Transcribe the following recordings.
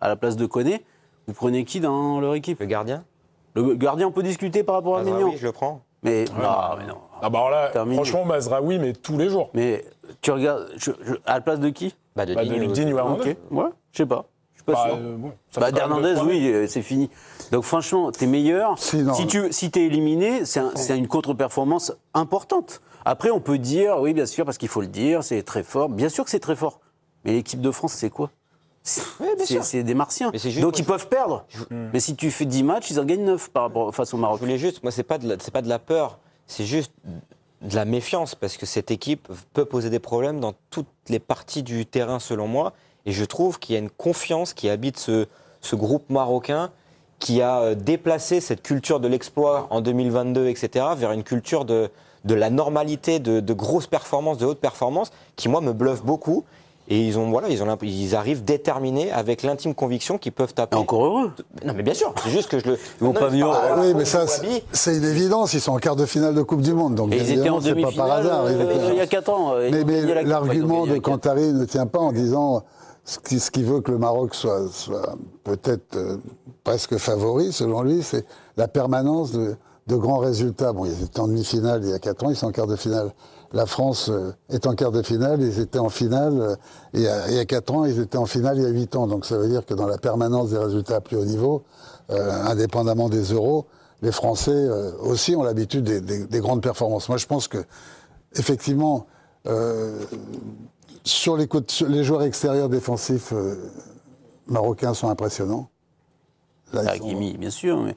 à la place de Koné, vous prenez qui dans leur équipe? Le gardien. Le gardien, on peut discuter par rapport à Maignan. Oui, je le prends. Mais non. Ah bah alors là, franchement, Mazraoui, mais tous les jours. Mais tu regardes, à la place de qui? De Digne ou Hernandez. Ok, ouais, je sais pas. Je suis pas sûr. Bon, d'Hernandez, oui, c'est fini. Donc franchement, t'es meilleur. Si t'es éliminé, c'est une contre-performance importante. Après, on peut dire, oui, bien sûr, parce qu'il faut le dire, c'est très fort. Bien sûr que c'est très fort. Mais l'équipe de France, c'est quoi? C'est des Martiens. Donc ils peuvent perdre. Mais si tu fais 10 matchs, ils en gagnent 9 face au Maroc. Je voulais juste, moi, c'est pas de la peur, c'est juste de la méfiance, parce que cette équipe peut poser des problèmes dans toutes les parties du terrain, selon moi. Et je trouve qu'il y a une confiance qui habite ce groupe marocain, qui a déplacé cette culture de l'exploit en 2022, etc., vers une culture de la normalité, de grosses performances, de hautes performances, qui, moi, me bluffe beaucoup. Et ils arrivent déterminés avec l'intime conviction qu'ils peuvent taper. Et encore heureux. Non, mais bien sûr, c'est juste que je le. Ils vont pas venir. Oui, mais ça, c'est une évidence. Ils sont en quart de finale de Coupe du Monde. Donc, et ils étaient en c'est pas par hasard. Il y a 4 ans. Mais l'argument de Kantari ne tient pas en disant ce qui veut que le Maroc soit peut-être presque favori, selon lui, c'est la permanence de grands résultats. Bon, ils étaient en demi-finale il y a 4 ans, ils sont en quart de finale. La France est en quart de finale, ils étaient en finale il y a 4 ans, ils étaient en finale il y a 8 ans. Donc ça veut dire que dans la permanence des résultats à plus haut niveau, indépendamment des euros, les Français aussi ont l'habitude des grandes performances. Moi je pense que, effectivement, sur les joueurs extérieurs défensifs marocains sont impressionnants. Hakimi, bien sûr. Mais...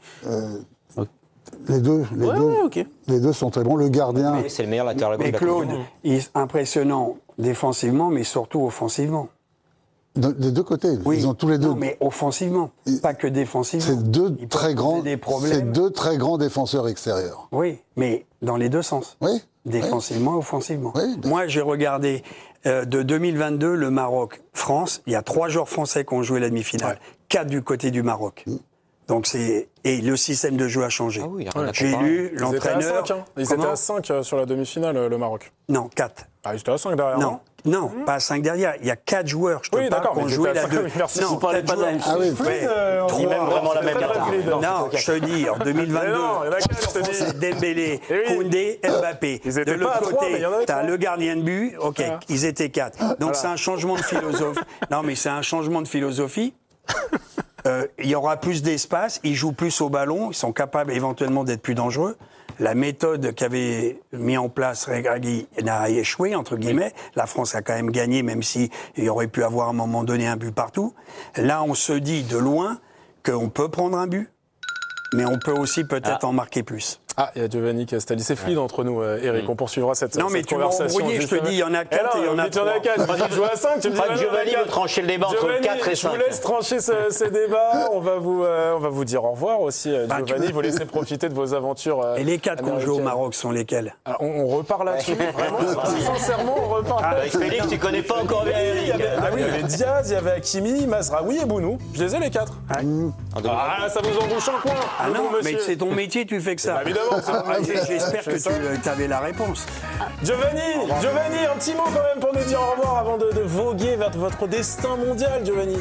Les deux sont très bons. Le gardien... Mais c'est le meilleur latéral gauche. Mais Claude, il est impressionnant défensivement, mais surtout offensivement. Des deux côtés, oui. Ils ont tous les deux. Non, mais offensivement, pas que défensivement. C'est deux très grands défenseurs extérieurs. Oui, mais dans les deux sens. Oui. Défensivement et offensivement. Oui. Moi, j'ai regardé de 2022 le Maroc-France. Il y a 3 joueurs français qui ont joué la demi-finale. 4 du côté du Maroc. Donc et le système de jeu a changé. Ah oui, j'ai lu l'entraîneur. Ils étaient à 5 sur la demi-finale, le Maroc. Non, 4. Ah, ils étaient à 5 derrière. Non, pas à 5 derrière. Il y a 4 joueurs, je te parle, qui ont joué la 2. Merci. Non, pas de la même chose. Ah oui, ni même vraiment la même carte. Non, je te dis, en 2022, c'est Dembélé, Koundé, Mbappé. De l'autre côté, t'as le gardien de but. Ok, ils étaient 4. Donc c'est un changement de philosophie. Non, mais c'est un changement de philosophie. Il y aura plus d'espace, ils jouent plus au ballon, ils sont capables éventuellement d'être plus dangereux. La méthode qu'avait mis en place Regragui n'a échoué, entre guillemets. La France a quand même gagné, même s'il y aurait pu avoir à un moment donné un but partout. Là, on se dit de loin qu'on peut prendre un but, mais on peut aussi peut-être en marquer plus. Ah, il y a Giovanni Castelli. C'est fluide entre nous, Eric. On poursuivra cette conversation. Non, mais tu m'as embrouillé, je te dis, il y en a 4 et il y en a 3. Il y en a 4. Tu joues à 5, tu me dis Giovanni veut trancher le débat entre 4 et 5. Je vous laisse trancher ce débat. On va vous dire au revoir aussi, Giovanni. Vous laissez profiter de vos aventures. Et les 4 qu'on joue au Maroc sont lesquels? Alors, on repart là-dessus. Vraiment, sincèrement, on repart avec Félix, tu connais pas encore bien Eric. Il y avait Diaz, il y y avait Hakimi, Mazraoui et Bounou. Je les ai les 4. Ah, ça vous embouche un coin. Ah non, mais c'est ton métier, tu fais que ça. Évidemment, c'est mon métier. J'espère que tu avais la réponse. Giovanni, un petit mot quand même pour nous dire au revoir avant de voguer vers votre destin mondial, Giovanni.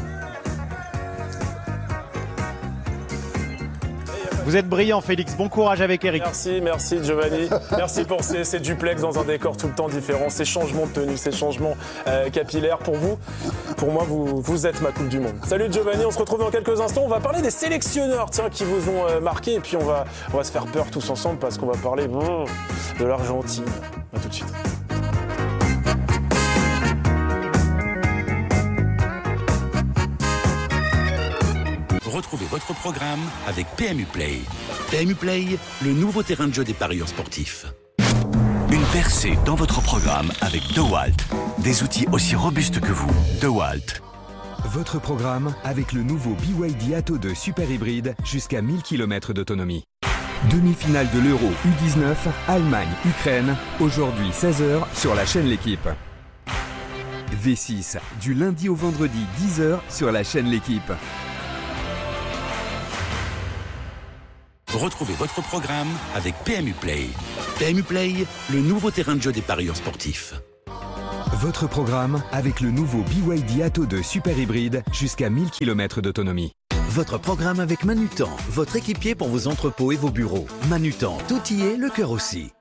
Vous êtes brillant, Félix. Bon courage avec Eric. Merci Giovanni. Merci pour ces duplex dans un décor tout le temps différent, ces changements de tenue, ces changements capillaires. Pour vous, pour moi, vous êtes ma Coupe du Monde. Salut Giovanni, on se retrouve dans quelques instants. On va parler des sélectionneurs qui vous ont marqué. Et puis on va se faire peur tous ensemble parce qu'on va parler de l'Argentine. À tout de suite. Retrouvez votre programme avec PMU Play. PMU Play, le nouveau terrain de jeu des parieurs sportifs. Une percée dans votre programme avec DeWalt. Des outils aussi robustes que vous. DeWalt. Votre programme avec le nouveau BYD Atto 2 Super Hybride jusqu'à 1000 km d'autonomie. Demi-finale de l'Euro U19, Allemagne-Ukraine, aujourd'hui 16h sur la chaîne L'Équipe. V6, du lundi au vendredi 10h sur la chaîne L'Équipe. Retrouvez votre programme avec PMU Play. PMU Play, le nouveau terrain de jeu des parieurs sportifs. Votre programme avec le nouveau BYD Atto 2 super hybride jusqu'à 1000 km d'autonomie. Votre programme avec Manutan, votre équipier pour vos entrepôts et vos bureaux. Manutan, tout y est, le cœur aussi.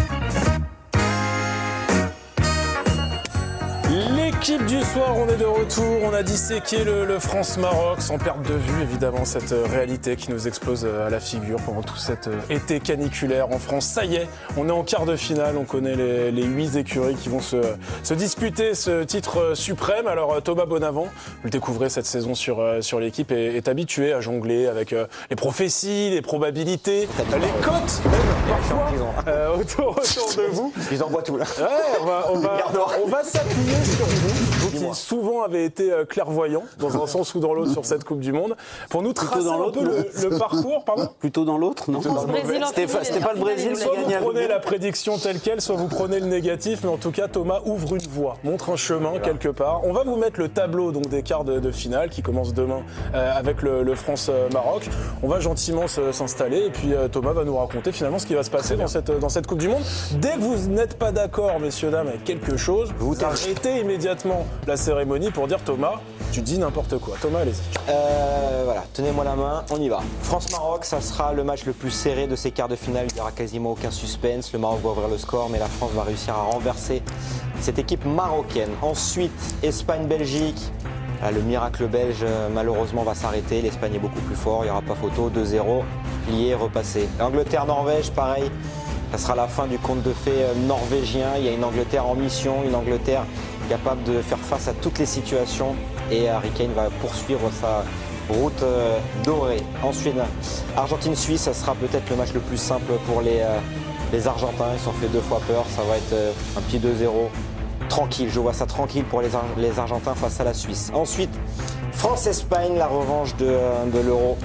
L'équipe du soir, on est de retour, on a disséqué le France-Maroc sans perdre de vue évidemment cette réalité qui nous explose à la figure pendant tout cet été caniculaire en France. Ça y est, on est en quart de finale, on connaît les 8 écuries qui vont se disputer ce titre suprême. Alors Thomas Bonavent, vous le découvrez cette saison sur l'équipe, est habitué à jongler avec les prophéties, les probabilités, les cotes même parfois autour de vous. Ils envoient tout là. Ouais, on va s'appuyer sur vous qui souvent avez été clairvoyant dans un sens ou dans l'autre sur cette Coupe du Monde, pour nous tracer un peu le parcours, pardon. Plutôt dans l'autre, non? C'était pas le Brésil. Soit vous prenez la prédiction telle quelle, soit vous prenez le négatif, mais en tout cas Thomas ouvre une voie, montre un chemin quelque part. On va vous mettre le tableau donc des quarts de finale qui commence demain avec le France-Maroc. On va gentiment s'installer et puis Thomas va nous raconter finalement ce qui va se passer dans cette Coupe du Monde. Dès que vous n'êtes pas d'accord, messieurs dames, avec quelque chose, vous arrêtez immédiatement la cérémonie pour dire Thomas, tu dis n'importe quoi. Thomas, allez-y. Voilà, tenez-moi la main, on y va. France-Maroc, ça sera le match le plus serré de ces quarts de finale. Il n'y aura quasiment aucun suspense. Le Maroc va ouvrir le score, mais la France va réussir à renverser cette équipe marocaine. Ensuite, Espagne-Belgique. Le miracle belge, malheureusement, va s'arrêter. L'Espagne est beaucoup plus fort, il n'y aura pas photo. 2-0, plié, repassé. Angleterre-Norvège, pareil. Ça sera la fin du conte de fées norvégien. Il y a une Angleterre en mission, une Angleterre capable de faire face à toutes les situations. Et Harry Kane va poursuivre sa route dorée. Ensuite, Argentine-Suisse, ça sera peut-être le match le plus simple pour les Argentins. Ils s'en fait 2 fois peur. Ça va être un petit 2-0. Tranquille, je vois ça tranquille pour les Argentins face à la Suisse. Ensuite, France-Espagne, la revanche de l'Euro.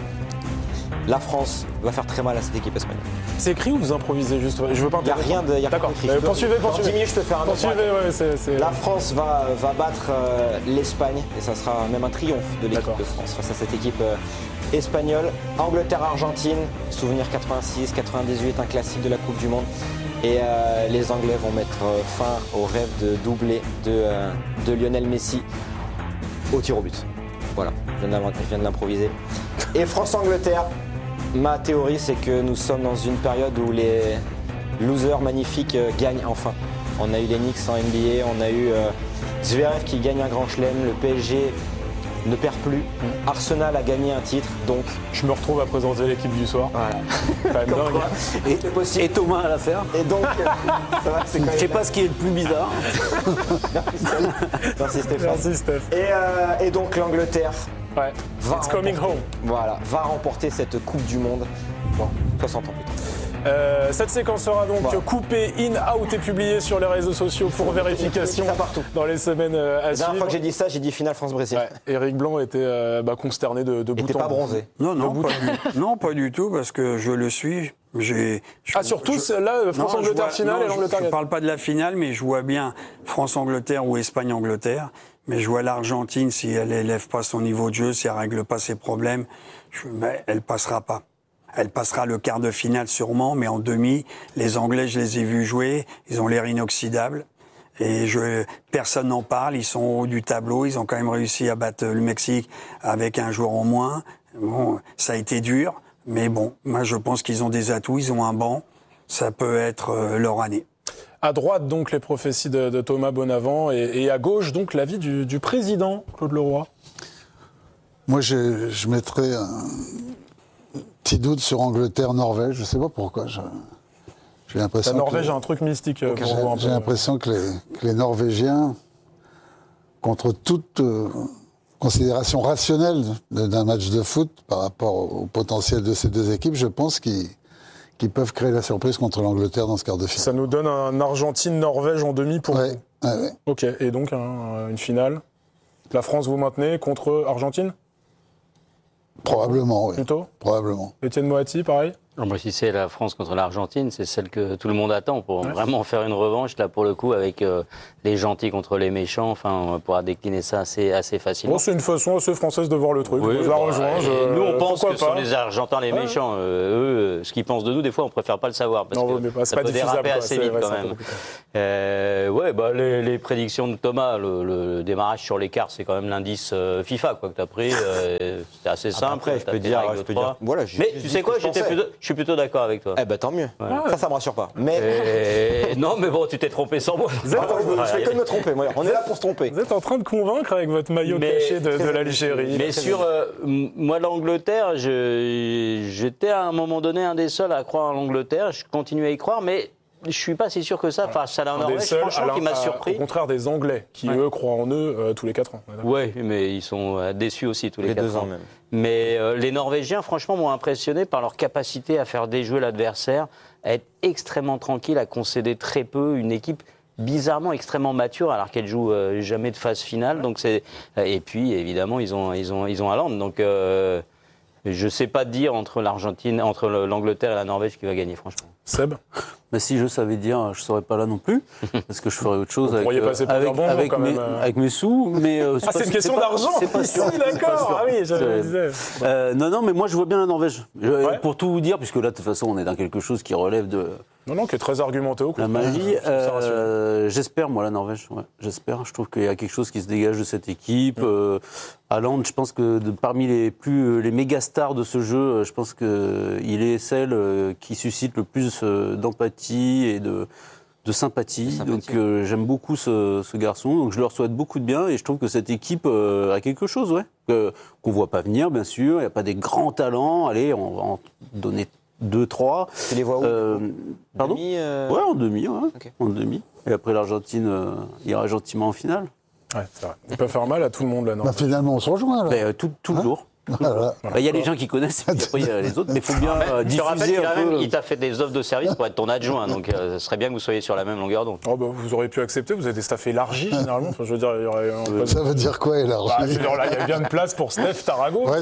La France va faire très mal à cette équipe espagnole. C'est écrit ou vous improvisez juste? Je veux pas. Il n'y a rien d'écrit. D'accord. Poursuivez. Dans 10 minutes, je peux faire un autre. Ouais, La France va battre l'Espagne et ça sera même un triomphe de l'équipe de France face à cette équipe espagnole. Angleterre-Argentine, souvenir 86, 98, un classique de la Coupe du Monde. Et les Anglais vont mettre fin au rêve de doublé de Lionel Messi au tir au but. Voilà, je viens de l'improviser. Et France-Angleterre, ma théorie c'est que nous sommes dans une période où les losers magnifiques gagnent enfin. On a eu les Knicks en NBA, on a eu Zverev qui gagne un grand chelem, le PSG ne perd plus. Arsenal a gagné un titre, donc... Je me retrouve à présenter l'équipe du soir. Voilà. Quand même dingue. Et Thomas à la faire. Et donc... Je sais pas ce qui est le plus bizarre. Merci Stéphane. Merci Steph. Et donc l'Angleterre It's coming home. Voilà, va remporter cette Coupe du Monde. Bon, 60 ans plus tard. Cette séquence sera donc coupée, in-out et publiée sur les réseaux sociaux pour vérification dans les semaines à suivre. La dernière fois que j'ai dit ça, j'ai dit finale France-Brésil. Ouais. Éric Blanc était consterné de bout en bout. T'es pas bronzé? Non, pas du tout, parce que je le suis. Surtout là, France-Angleterre finale et l'Angleterre. Je ne parle pas de la finale, mais je vois bien France-Angleterre ou Espagne-Angleterre. Mais je vois l'Argentine, si elle n'élève pas son niveau de jeu, si elle ne règle pas ses problèmes, elle ne passera pas. Elle passera le quart de finale sûrement, mais en demi, les Anglais, je les ai vus jouer, ils ont l'air inoxydables. Et personne n'en parle, ils sont au haut du tableau, ils ont quand même réussi à battre le Mexique avec un joueur en moins. Bon, ça a été dur, mais bon, moi je pense qu'ils ont des atouts, ils ont un banc, ça peut être leur année. À droite, donc, les prophéties de Thomas Bonavent, et à gauche, donc, l'avis du président, Claude Leroy. Moi, je mettrais un petit doute sur Angleterre-Norvège. Je ne sais pas pourquoi. J'ai l'impression la Norvège a un truc mystique pour vous. J'ai l'impression que les Norvégiens, contre toute considération rationnelle d'un match de foot par rapport au potentiel de ces deux équipes, je pense qu'ils peuvent créer la surprise contre l'Angleterre dans ce quart de finale. Ça nous donne un Argentine-Norvège en demi pour vous. Ouais. Ok, et donc une finale. La France, vous maintenez contre Argentine? Probablement, oui. Plutôt? Probablement. Étienne Moati, pareil? Si c'est la France contre l'Argentine, c'est celle que tout le monde attend pour vraiment faire une revanche, là pour le coup, avec les gentils contre les méchants. Enfin, on pourra décliner ça assez facilement. Bon, c'est une façon assez française de voir le truc. Oui, je la rejoins. Nous, on pense que ce sont les Argentins les méchants. Eux, ce qu'ils pensent de nous, des fois, on préfère pas le savoir. Parce que ça peut déraper assez vite quand même. Les prédictions de Thomas, le démarrage sur l'écart, c'est quand même l'indice FIFA que tu as pris. C'était assez simple. Après, je peux dire voilà, mais tu sais quoi, je suis plutôt d'accord avec toi. Eh ben tant mieux. Ouais. Ça me rassure pas. Mais non, mais bon, tu t'es trompé sans moi. Je fais que me tromper. Moi. On est là pour se tromper. Vous êtes en train de convaincre avec votre maillot caché de l'Algérie. Mais sur moi, l'Angleterre, j'étais à un moment donné un des seuls à croire en l'Angleterre. Je continue à y croire, mais je suis pas si sûr que ça face à la Norvège, franchement, qui m'a surpris. Au contraire des Anglais, qui eux croient en eux tous les 4 ans. Oui, mais ils sont déçus aussi tous les 4 ans. Même. Mais les Norvégiens, franchement, m'ont impressionné par leur capacité à faire déjouer l'adversaire, à être extrêmement tranquille, à concéder très peu, une équipe bizarrement extrêmement mature alors qu'elle joue jamais de phase finale. Donc et puis évidemment ils ont Haaland. Donc je sais pas dire entre l'Angleterre et la Norvège qui va gagner, franchement. Seb? Si je savais dire, je ne serais pas là non plus, parce que je ferais autre chose avec mes sous. Mais c'est une question d'argent. C'est pas sûr. D'accord. Ah oui, je le disais. Non, mais moi je vois bien la Norvège. Pour tout vous dire, puisque là de toute façon on est dans quelque chose qui relève de. Non, qui est très argumenté au coup. La magie. J'espère, moi, la Norvège. Ouais, j'espère. Je trouve qu'il y a quelque chose qui se dégage de cette équipe. Haaland, je pense que parmi les méga stars de ce jeu, je pense qu'il est celle qui suscite le plus d'empathie et de sympathie. Donc j'aime beaucoup ce garçon. Donc je leur souhaite beaucoup de bien et je trouve que cette équipe a quelque chose, qu'on voit pas venir, bien sûr. Il n'y a pas des grands talents. Allez, on va en donner 2-3. Tu les vois où pardon en demi. Okay. En demi. Et après l'Argentine ira gentiment en finale. Ouais, c'est vrai. Il peut faire mal à tout le monde là, non? Finalement, on se rejoint alors. Toujours. Il y a les gens qui connaissent, et puis après il y a les autres, mais il faut bien diffuser un peu. Il t'a fait des offres de service pour être ton adjoint, donc ce serait bien que vous soyez sur la même longueur d'onde. Vous auriez pu accepter, vous avez des staffs élargis généralement. Enfin, je veux dire, il y aurait ça veut dire quoi élargi? Il y a bien de place pour Steph Tarago. Ouais,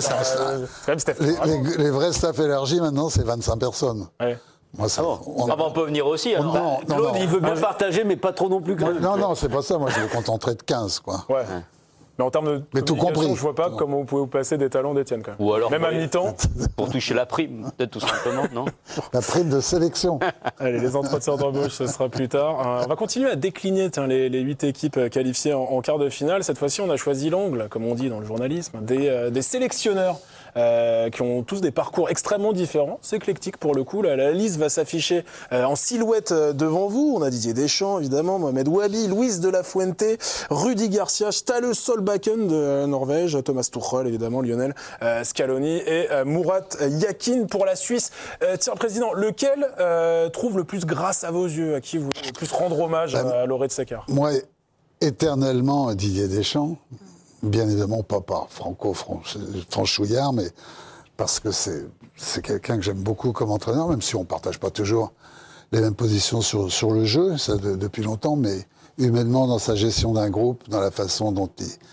les vrais staffs élargis maintenant, c'est 25 personnes. Ouais. Moi, on peut venir aussi. Claude, il veut bien partager, mais pas trop non plus. Non, c'est pas ça. Moi, je me contenterai de 15, quoi. Ouais. Mais en termes de communication, je vois pas comment vous pouvez vous passer des talents d'Étienne, quand même. Ou alors, même à mi-temps. Pour toucher la prime, peut-être tout simplement, non? La prime de sélection. Allez, les entretiens d'embauche, ce sera plus tard. On va continuer à décliner les 8 équipes qualifiées en quart de finale. Cette fois-ci, on a choisi l'angle, comme on dit dans le journalisme, des sélectionneurs. Qui ont tous des parcours extrêmement différents. C'est éclectique pour le coup. La liste va s'afficher en silhouette devant vous. On a Didier Deschamps, évidemment, Mohamed Wabi, Luis de la Fuente, Rudi Garcia, Ståle Solbakken de Norvège, Thomas Tuchel, évidemment, Lionel Scaloni et Murat Yakin pour la Suisse. Tiens, Président, lequel trouve le plus grâce à vos yeux? À qui vous voulez le plus rendre hommage à Lauré de Séquard? Moi, éternellement, Didier Deschamps. Bien évidemment, pas par franchouillard, mais parce que c'est quelqu'un que j'aime beaucoup comme entraîneur, même si on ne partage pas toujours les mêmes positions sur le jeu, ça depuis longtemps, mais humainement, dans sa gestion d'un groupe, dans la façon dont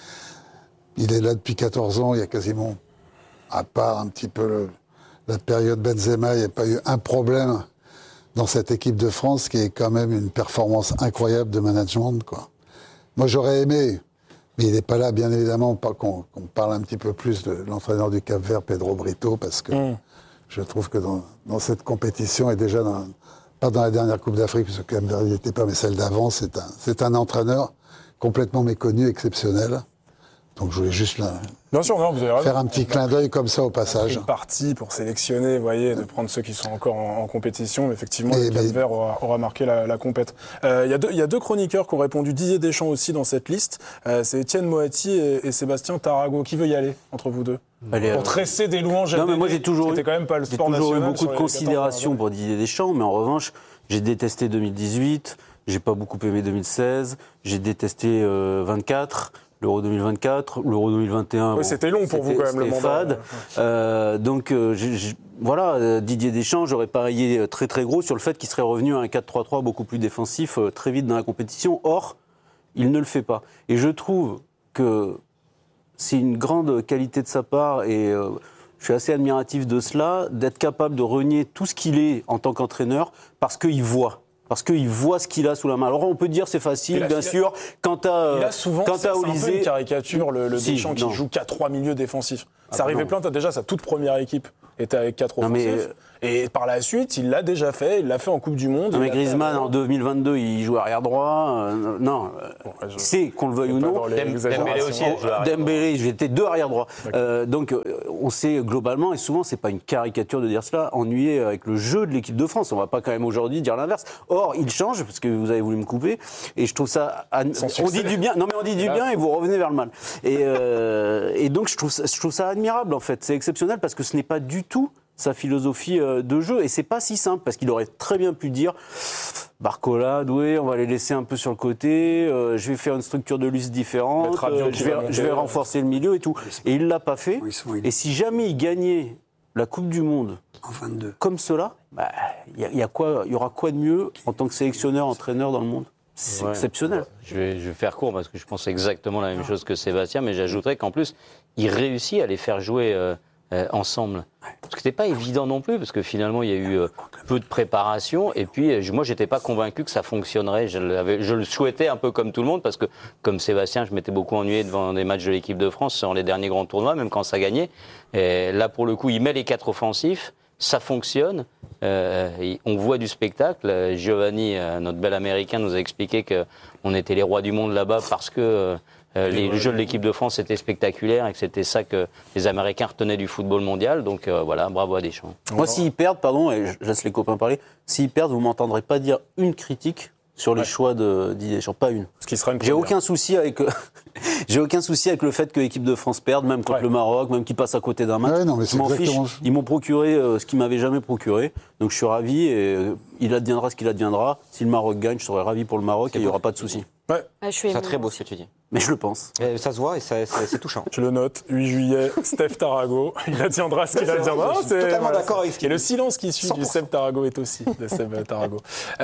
il est là depuis 14 ans, il y a quasiment, à part un petit peu la période Benzema, il n'y a pas eu un problème dans cette équipe de France qui est quand même une performance incroyable de management, quoi. Moi, j'aurais aimé... Mais il n'est pas là, bien évidemment, pas qu'on parle un petit peu plus de l'entraîneur du Cap-Vert, Pedro Brito, parce que je trouve que dans cette compétition, et déjà pas dans la dernière Coupe d'Afrique, parce que Cap-Vert n'y était pas, mais celle d'avant, c'est un entraîneur complètement méconnu, exceptionnel. Donc je voulais juste Bien sûr, non, vous avez raison. Faire un petit clin d'œil comme ça au passage. Une partie pour sélectionner, vous voyez, de prendre ceux qui sont encore en compétition. Mais effectivement, le Cap-Vert aura marqué la compète. Il y a deux chroniqueurs qui ont répondu, Didier Deschamps aussi dans cette liste. C'est Étienne Moati et Sébastien Tarago. Qui veut y aller entre vous deux? Pour tresser des louanges. Non, mais moi j'ai toujours quand même pas le sport eu beaucoup de considération pour Didier Deschamps, mais en revanche, j'ai détesté 2018, j'ai pas beaucoup aimé 2016, j'ai détesté 24. L'Euro 2024, l'Euro 2021. Oui, c'était long pour vous quand même le mandat. Fade. Donc voilà, Didier Deschamps, j'aurais parié très très gros sur le fait qu'il serait revenu à un 4-3-3 beaucoup plus défensif très vite dans la compétition. Or, il ne le fait pas. Et je trouve que c'est une grande qualité de sa part et je suis assez admiratif de cela, d'être capable de renier tout ce qu'il est en tant qu'entraîneur parce qu'il voit. Parce qu'il voit ce qu'il a sous la main. Alors on peut dire c'est facile, bien sûr. Quand t'as Olysée, un peu une caricature, le Deschamps qui joue qu'à 3 milieux défensifs. Ça arrivait plein. T'as déjà sa toute première équipe était avec 4 offensifs. Et par la suite, il l'a déjà fait. Il l'a fait en Coupe du Monde. Non, mais Griezmann en 2022, il joue arrière droit. C'est qu'on le veuille ou non. Dembélé aussi. Dembélé, j'étais 2 arrière droit. Donc on sait globalement, et souvent c'est pas une caricature de dire cela, ennuyé avec le jeu de l'équipe de France. On va pas quand même aujourd'hui dire l'inverse. Or, il change parce que vous avez voulu me couper, et je trouve ça. On dit du bien. Non mais on dit du bien et vous revenez vers le mal. Et donc je trouve ça admirable en fait. C'est exceptionnel parce que ce n'est pas du tout sa philosophie de jeu. Et c'est pas si simple, parce qu'il aurait très bien pu dire Barcola, Doué, on va les laisser un peu sur le côté, je vais faire une structure de luxe différente, je vais renforcer le milieu et tout. Et il l'a pas fait. Et si jamais il gagnait la Coupe du Monde en 22 comme cela, il y aura quoi de mieux en tant que sélectionneur, entraîneur dans le monde ? C'est exceptionnel. Je vais faire court parce que je pense exactement la même chose que Sébastien, mais j'ajouterais qu'en plus, il réussit à les faire jouer ensemble. Parce que c'était pas évident non plus, parce que finalement il y a eu peu de préparation, et puis moi j'étais pas convaincu que ça fonctionnerait. Je le souhaitais un peu comme tout le monde, parce que comme Sébastien, je m'étais beaucoup ennuyé devant des matchs de l'équipe de France sur les derniers grands tournois, même quand ça gagnait. Et là pour le coup, il met les 4 offensifs, ça fonctionne, on voit du spectacle. Giovanni, notre bel Américain, nous a expliqué qu'on était les rois du monde là-bas parce que le jeu de l'équipe de France était spectaculaire et que c'était ça que les Américains retenaient du football mondial. Donc voilà, bravo à Deschamps. Moi, s'ils perdent, pardon, et je laisse les copains parler, s'ils perdent, vous ne m'entendrez pas dire une critique sur les choix de Didier Deschamps, pas une. Ce qui sera une J'ai aucun souci avec le fait que l'équipe de France perde, même contre le Maroc, même qu'ils passent à côté d'un match. Non, mais je m'en fiche. Ils m'ont procuré ce qu'ils m'avaient jamais procuré, donc je suis ravi et il adviendra ce qu'il adviendra. Si le Maroc gagne, je serai ravi pour le Maroc et il n'y aura pas de souci. C'est très beau ce que tu dis. Mais je le pense. Et ça se voit et c'est touchant. Je le note, 8 juillet, Steph Tarago. Il adviendra ce qu'il adviendra. Je suis totalement d'accord avec ce qu'il dit. Et le silence qui suit 100%. Du Steph Tarago est aussi de Steph Tarago.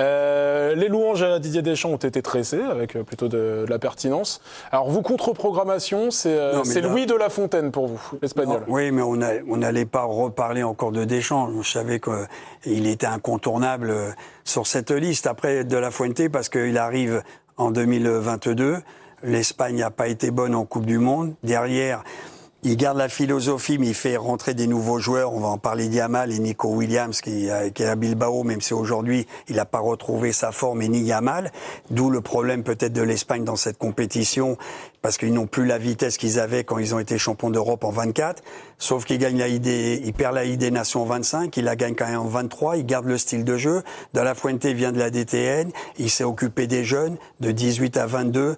Les louanges à Didier Deschamps ont été tressées avec plutôt de la pertinence. Alors vous, contre-programmation, c'est Louis de la Fontaine pour vous, l'Espagnol. Oui, mais on n'allait pas reparler encore de Deschamps. Je savais qu'il était incontournable sur cette liste. Après, de la Fuente, parce qu'il arrive en 2022. L'Espagne n'a pas été bonne en Coupe du Monde. Derrière, il garde la philosophie, mais il fait rentrer des nouveaux joueurs. On va en parler d'Yamal et Nico Williams, qui est à Bilbao, même si aujourd'hui, il n'a pas retrouvé sa forme, et ni Yamal. D'où le problème peut-être de l'Espagne dans cette compétition, parce qu'ils n'ont plus la vitesse qu'ils avaient quand ils ont été champions d'Europe en 24. Sauf qu'ils gagnent il perd la Ligue des Nations en 25, il la gagne quand même en 23, il garde le style de jeu. De la Fuente vient de la DTN, il s'est occupé des jeunes de 18 à 22.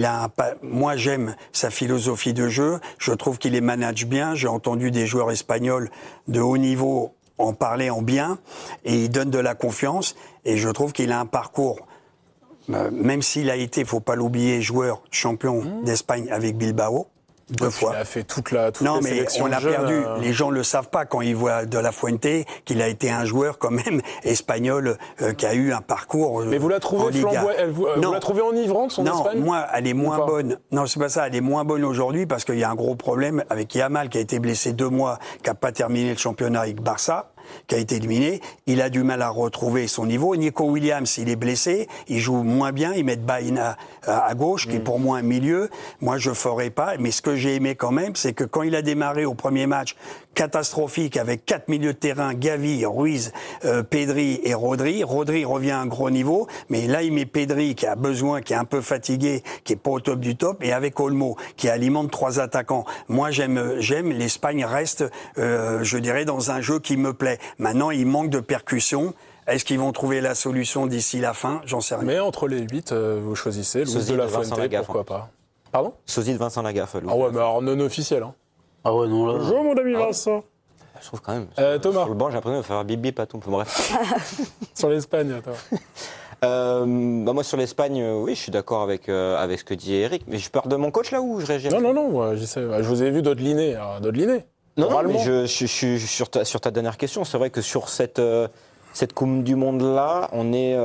Moi, j'aime sa philosophie de jeu. Je trouve qu'il les manage bien. J'ai entendu des joueurs espagnols de haut niveau en parler en bien, et il donne de la confiance. Et je trouve qu'il a un parcours. Même s'il a été, faut pas l'oublier, joueur champion d'Espagne avec Bilbao, 2 fois. Il a fait toute non, les sélections mais on l'a jeunes, perdu. Les gens le savent pas quand ils voient De la Fuente qu'il a été un joueur quand même espagnol qui a eu un parcours. Mais vous la trouvez vous la trouvez enivrante son Espagne ? Non, moi, elle est moins bonne. Non, c'est pas ça. Elle est moins bonne aujourd'hui parce qu'il y a un gros problème avec Yamal qui a été blessé 2 mois, qui a pas terminé le championnat avec Barça, qui a été éliminé. Il a du mal à retrouver son niveau. Nico Williams, il est blessé, il joue moins bien. Ils mettent Baena à gauche, qui est pour moi un milieu. Moi, je ferais pas. Mais ce que j'ai aimé quand même, c'est que quand il a démarré au premier match catastrophique avec 4 milieux de terrain, Gavi, Ruiz, Pedri et Rodri. Rodri revient à un gros niveau, mais là il met Pedri qui a besoin, qui est un peu fatigué, qui est pas au top du top, et avec Olmo qui alimente 3 attaquants. Moi j'aime, l'Espagne reste, je dirais, dans un jeu qui me plaît. Maintenant il manque de percussion. Est-ce qu'ils vont trouver la solution d'ici la fin ? J'en sais rien. Mais entre les 8, vous choisissez Louis de la Fuente, pourquoi pas. Pardon ? Sosie de Vincent Lagaffe. Ah ouais, mais alors non officiel. Hein. Ah ouais, non, là. Bonjour, mon ami Vincent. Je trouve quand même. Thomas. Sur le banc, j'ai l'impression de faire bip bip à tout. Bref. Sur l'Espagne, attends. Moi, sur l'Espagne, oui, je suis d'accord avec ce que dit Eric. Mais je pars de mon coach là où je réagis. Non, je vous ai vu d'Odeliné. Non, mais je suis sur ta dernière question. C'est vrai que sur cette Coupe du Monde-là, on est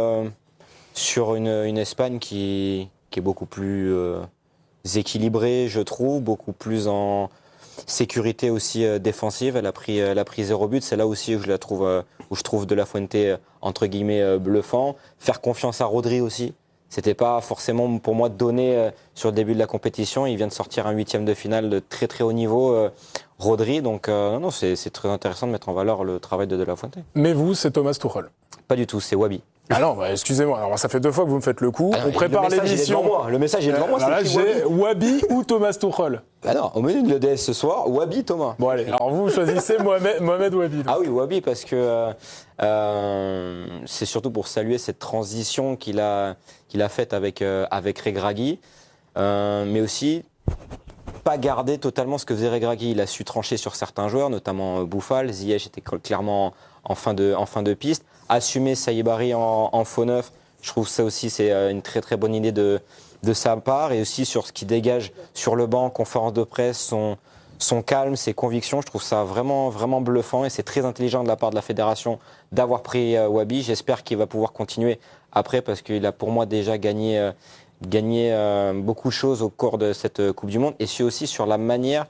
sur une Espagne qui est beaucoup plus équilibrée, je trouve, beaucoup plus en sécurité aussi défensive. Elle a pris 0 but. C'est là aussi où je trouve De La Fuente entre guillemets bluffant. Faire confiance à Rodri aussi. C'était pas forcément pour moi donné sur le début de la compétition. Il vient de sortir un 8e de finale de très très haut niveau, Rodri. Donc non, c'est très intéressant de mettre en valeur le travail de La Fuente. Mais vous, c'est Thomas Tuchel. Pas du tout, c'est Wabi. Ah non, excusez-moi. Alors ça fait 2 fois que vous me faites le coup. On prépare l'émission. Le message est devant moi. Là, j'ai Wabi ou Thomas Tuchel. Ah non, au menu de l'EDS ce soir, Wabi Thomas. Bon allez, alors vous choisissez Mohamed Wabi. Donc. Ah oui, Wabi, parce que c'est surtout pour saluer cette transition qu'il a faite avec Regragui, mais aussi pas garder totalement ce que faisait Regragui. Il a su trancher sur certains joueurs, notamment Bouffal. Ziyech était clairement en fin de piste. Assumer Saïbari en faux neuf, je trouve ça aussi c'est une très très bonne idée de sa part, et aussi sur ce qui dégage sur le banc, conférence de presse, son calme, ses convictions. Je trouve ça vraiment vraiment bluffant, et c'est très intelligent de la part de la fédération d'avoir pris Wabi. J'espère qu'il va pouvoir continuer après, parce qu'il a pour moi déjà gagné beaucoup de choses au cours de cette Coupe du Monde, et c'est aussi sur la manière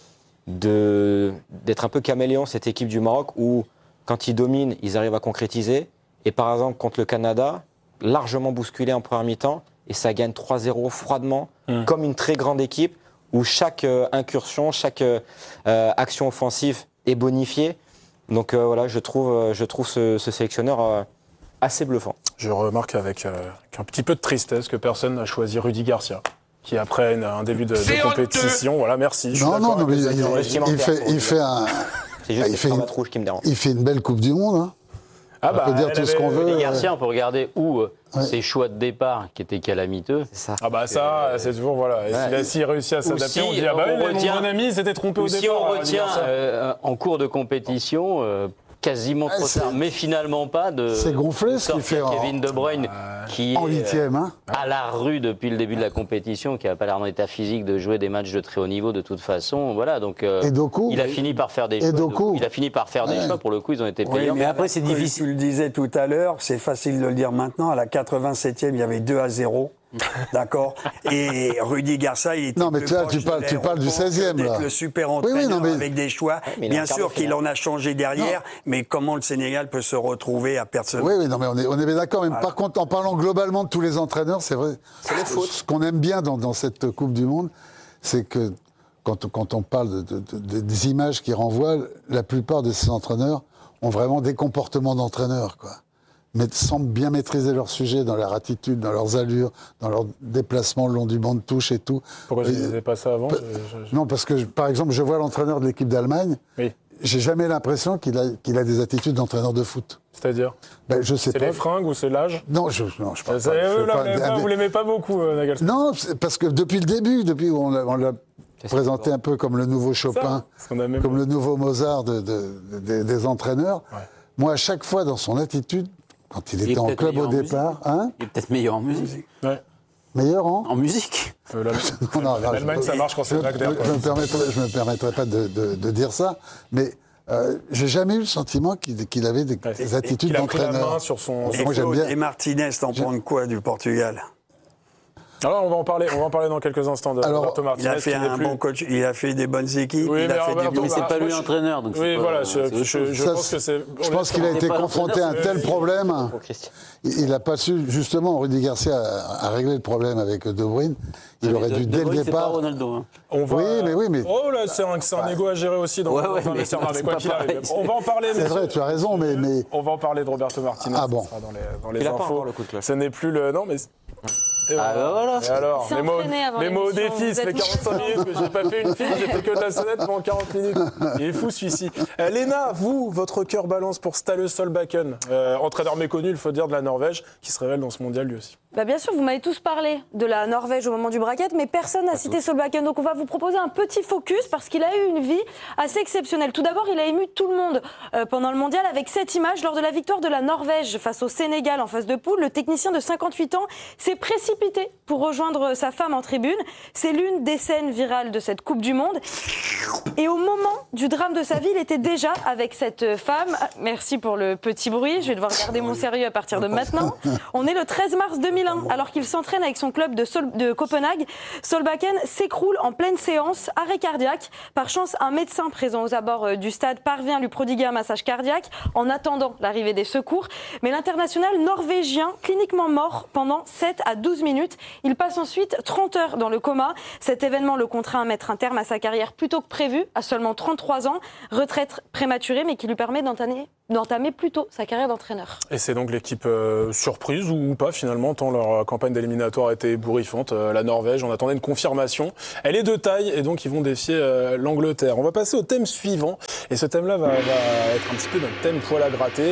d'être un peu caméléon, cette équipe du Maroc, où quand ils dominent, ils arrivent à concrétiser. Et par exemple, contre le Canada, largement bousculé en première mi-temps, et ça gagne 3-0 froidement, comme une très grande équipe, où chaque incursion, chaque action offensive est bonifiée. Donc voilà, je trouve ce sélectionneur assez bluffant. Je remarque avec un petit peu de tristesse que personne n'a choisi Rudy Garcia, qui après un début de compétition, voilà, merci. Non, mais il fait un... C'est juste le cravate rouge qui me dérange. Il fait une belle Coupe du Monde. Hein. Ah bah, on peut dire tout ce qu'on veut. Rudy Garcia, on peut regarder où ses choix de départ qui étaient calamiteux. C'est ça. Ah bah ça, c'est toujours, voilà. Et s'il réussit à s'adapter, on dit, ah bah mon bon ami s'était trompé au départ. Si on retient en cours de compétition, quasiment trop tard, mais finalement pas de. C'est gonflé ce qu'il fait. Kevin De Bruyne, qui est en 8e, hein. à la rue depuis le début de la compétition, qui n'a pas l'air en état physique de jouer des matchs de très haut niveau de toute façon. Voilà, donc il a fini par faire des choix. Il a fini par faire des choix. Pour le coup, ils ont été payants. Oui, mais après, c'est difficile. Tu le disais tout à l'heure, c'est facile de le dire maintenant. À la 87e, il y avait 2-0. D'accord. Et Rudy Garcia, il était. Non, mais là, tu parles du 16e. Là. Le super entraîneur avec des choix. Bien sûr qu'il en a changé derrière, mais comment le Sénégal peut se retrouver à perdre ce. Oui, non, mais on est bien d'accord. Mais par contre, en parlant globalement de tous les entraîneurs, c'est vrai. C'est les fautes. Ce qu'on aime bien dans cette Coupe du Monde, c'est que quand on parle des images qui renvoient, la plupart de ces entraîneurs ont vraiment des comportements d'entraîneurs, quoi. Mais semblent bien maîtriser leur sujet dans leur attitude, dans leurs allures, dans leurs déplacements le long du banc de touche et tout. Pourquoi je ne disais pas ça avant Non, parce que, par exemple, je vois l'entraîneur de l'équipe d'Allemagne, j'ai jamais l'impression qu'il a des attitudes d'entraîneur de foot. C'est-à-dire je sais pas. C'est les fringues ou c'est l'âge? Non, je pense pas. Vous l'aimez pas beaucoup, Nagelsmann? Non, parce que depuis le début, depuis où on l'a présenté un peu comme le nouveau Chopin, comme le nouveau Mozart des entraîneurs, moi, à chaque fois, dans son attitude, quand il était en club au départ... Hein, il est peut-être meilleur en musique. Ouais. Meilleur en musique. L'Allemagne, ça marche quand c'est Wagner. Je me permettrai pas de dire ça, mais j'ai jamais eu le sentiment qu'il avait des attitudes d'entraîneur. Il a pris la main sur son... Moi, j'aime bien. Et Martinez, t'en prends quoi du Portugal? Alors on va en parler dans quelques instants de Roberto Martinez. Il a fait un bon coach, il a fait des bonnes équipes, mais c'est pas lui l'entraîneur. Oui, voilà, je pense que c'est... Je pense qu'il a été confronté à un tel problème. Il n'a pas su, justement, Rudy Garcia a réglé le problème avec De Bruyne. Il aurait dû, dès le départ... C'est pas Ronaldo. Oui, mais... Oh là, c'est un égo à gérer aussi dans le vestiaire. Mais quoi qu'il arrive. On va en parler. C'est vrai, tu as raison, mais... On va en parler de Roberto Martinez. Ah bon. Dans les infos. Ce n'est plus le... Non, mais... Voilà. Et alors, les mots au défi, ça fait 45 minutes que j'ai pas fait une fiche, j'ai fait que de la sonnette pendant 40 minutes. Il est fou celui-ci. Léna, vous, votre cœur balance pour Ståle Solbakken, entraîneur méconnu, il faut dire, de la Norvège, qui se révèle dans ce mondial lui aussi. Bien sûr, vous m'avez tous parlé de la Norvège au moment du bracket, mais personne n'a cité Solbakken. Donc on va vous proposer un petit focus parce qu'il a eu une vie assez exceptionnelle. Tout d'abord, il a ému tout le monde pendant le mondial avec cette image. Lors de la victoire de la Norvège face au Sénégal en phase de poule, le technicien de 58 ans s'est précipité pour rejoindre sa femme en tribune. C'est l'une des scènes virales de cette Coupe du Monde. Et au moment du drame de sa vie, il était déjà avec cette femme. Merci pour le petit bruit, je vais devoir garder mon sérieux à partir de maintenant. On est le 13 mars 2001, alors qu'il s'entraîne avec son club de Copenhague. Solbakken s'écroule en pleine séance, arrêt cardiaque. Par chance, un médecin présent aux abords du stade parvient à lui prodiguer un massage cardiaque en attendant l'arrivée des secours. Mais l'international norvégien, cliniquement mort pendant 7 à 12 minutes. Il passe ensuite 30 heures dans le coma. Cet événement le contraint à mettre un terme à sa carrière plus tôt que prévu, à seulement 33 ans. Retraite prématurée, mais qui lui permet d'entamer plus tôt sa carrière d'entraîneur. Et c'est donc l'équipe surprise ou pas finalement, tant leur campagne d'éliminatoire a été ébouriffante. La Norvège, on attendait une confirmation. Elle est de taille et donc ils vont défier l'Angleterre. On va passer au thème suivant. Et ce thème-là va être un petit peu notre thème poil à gratter.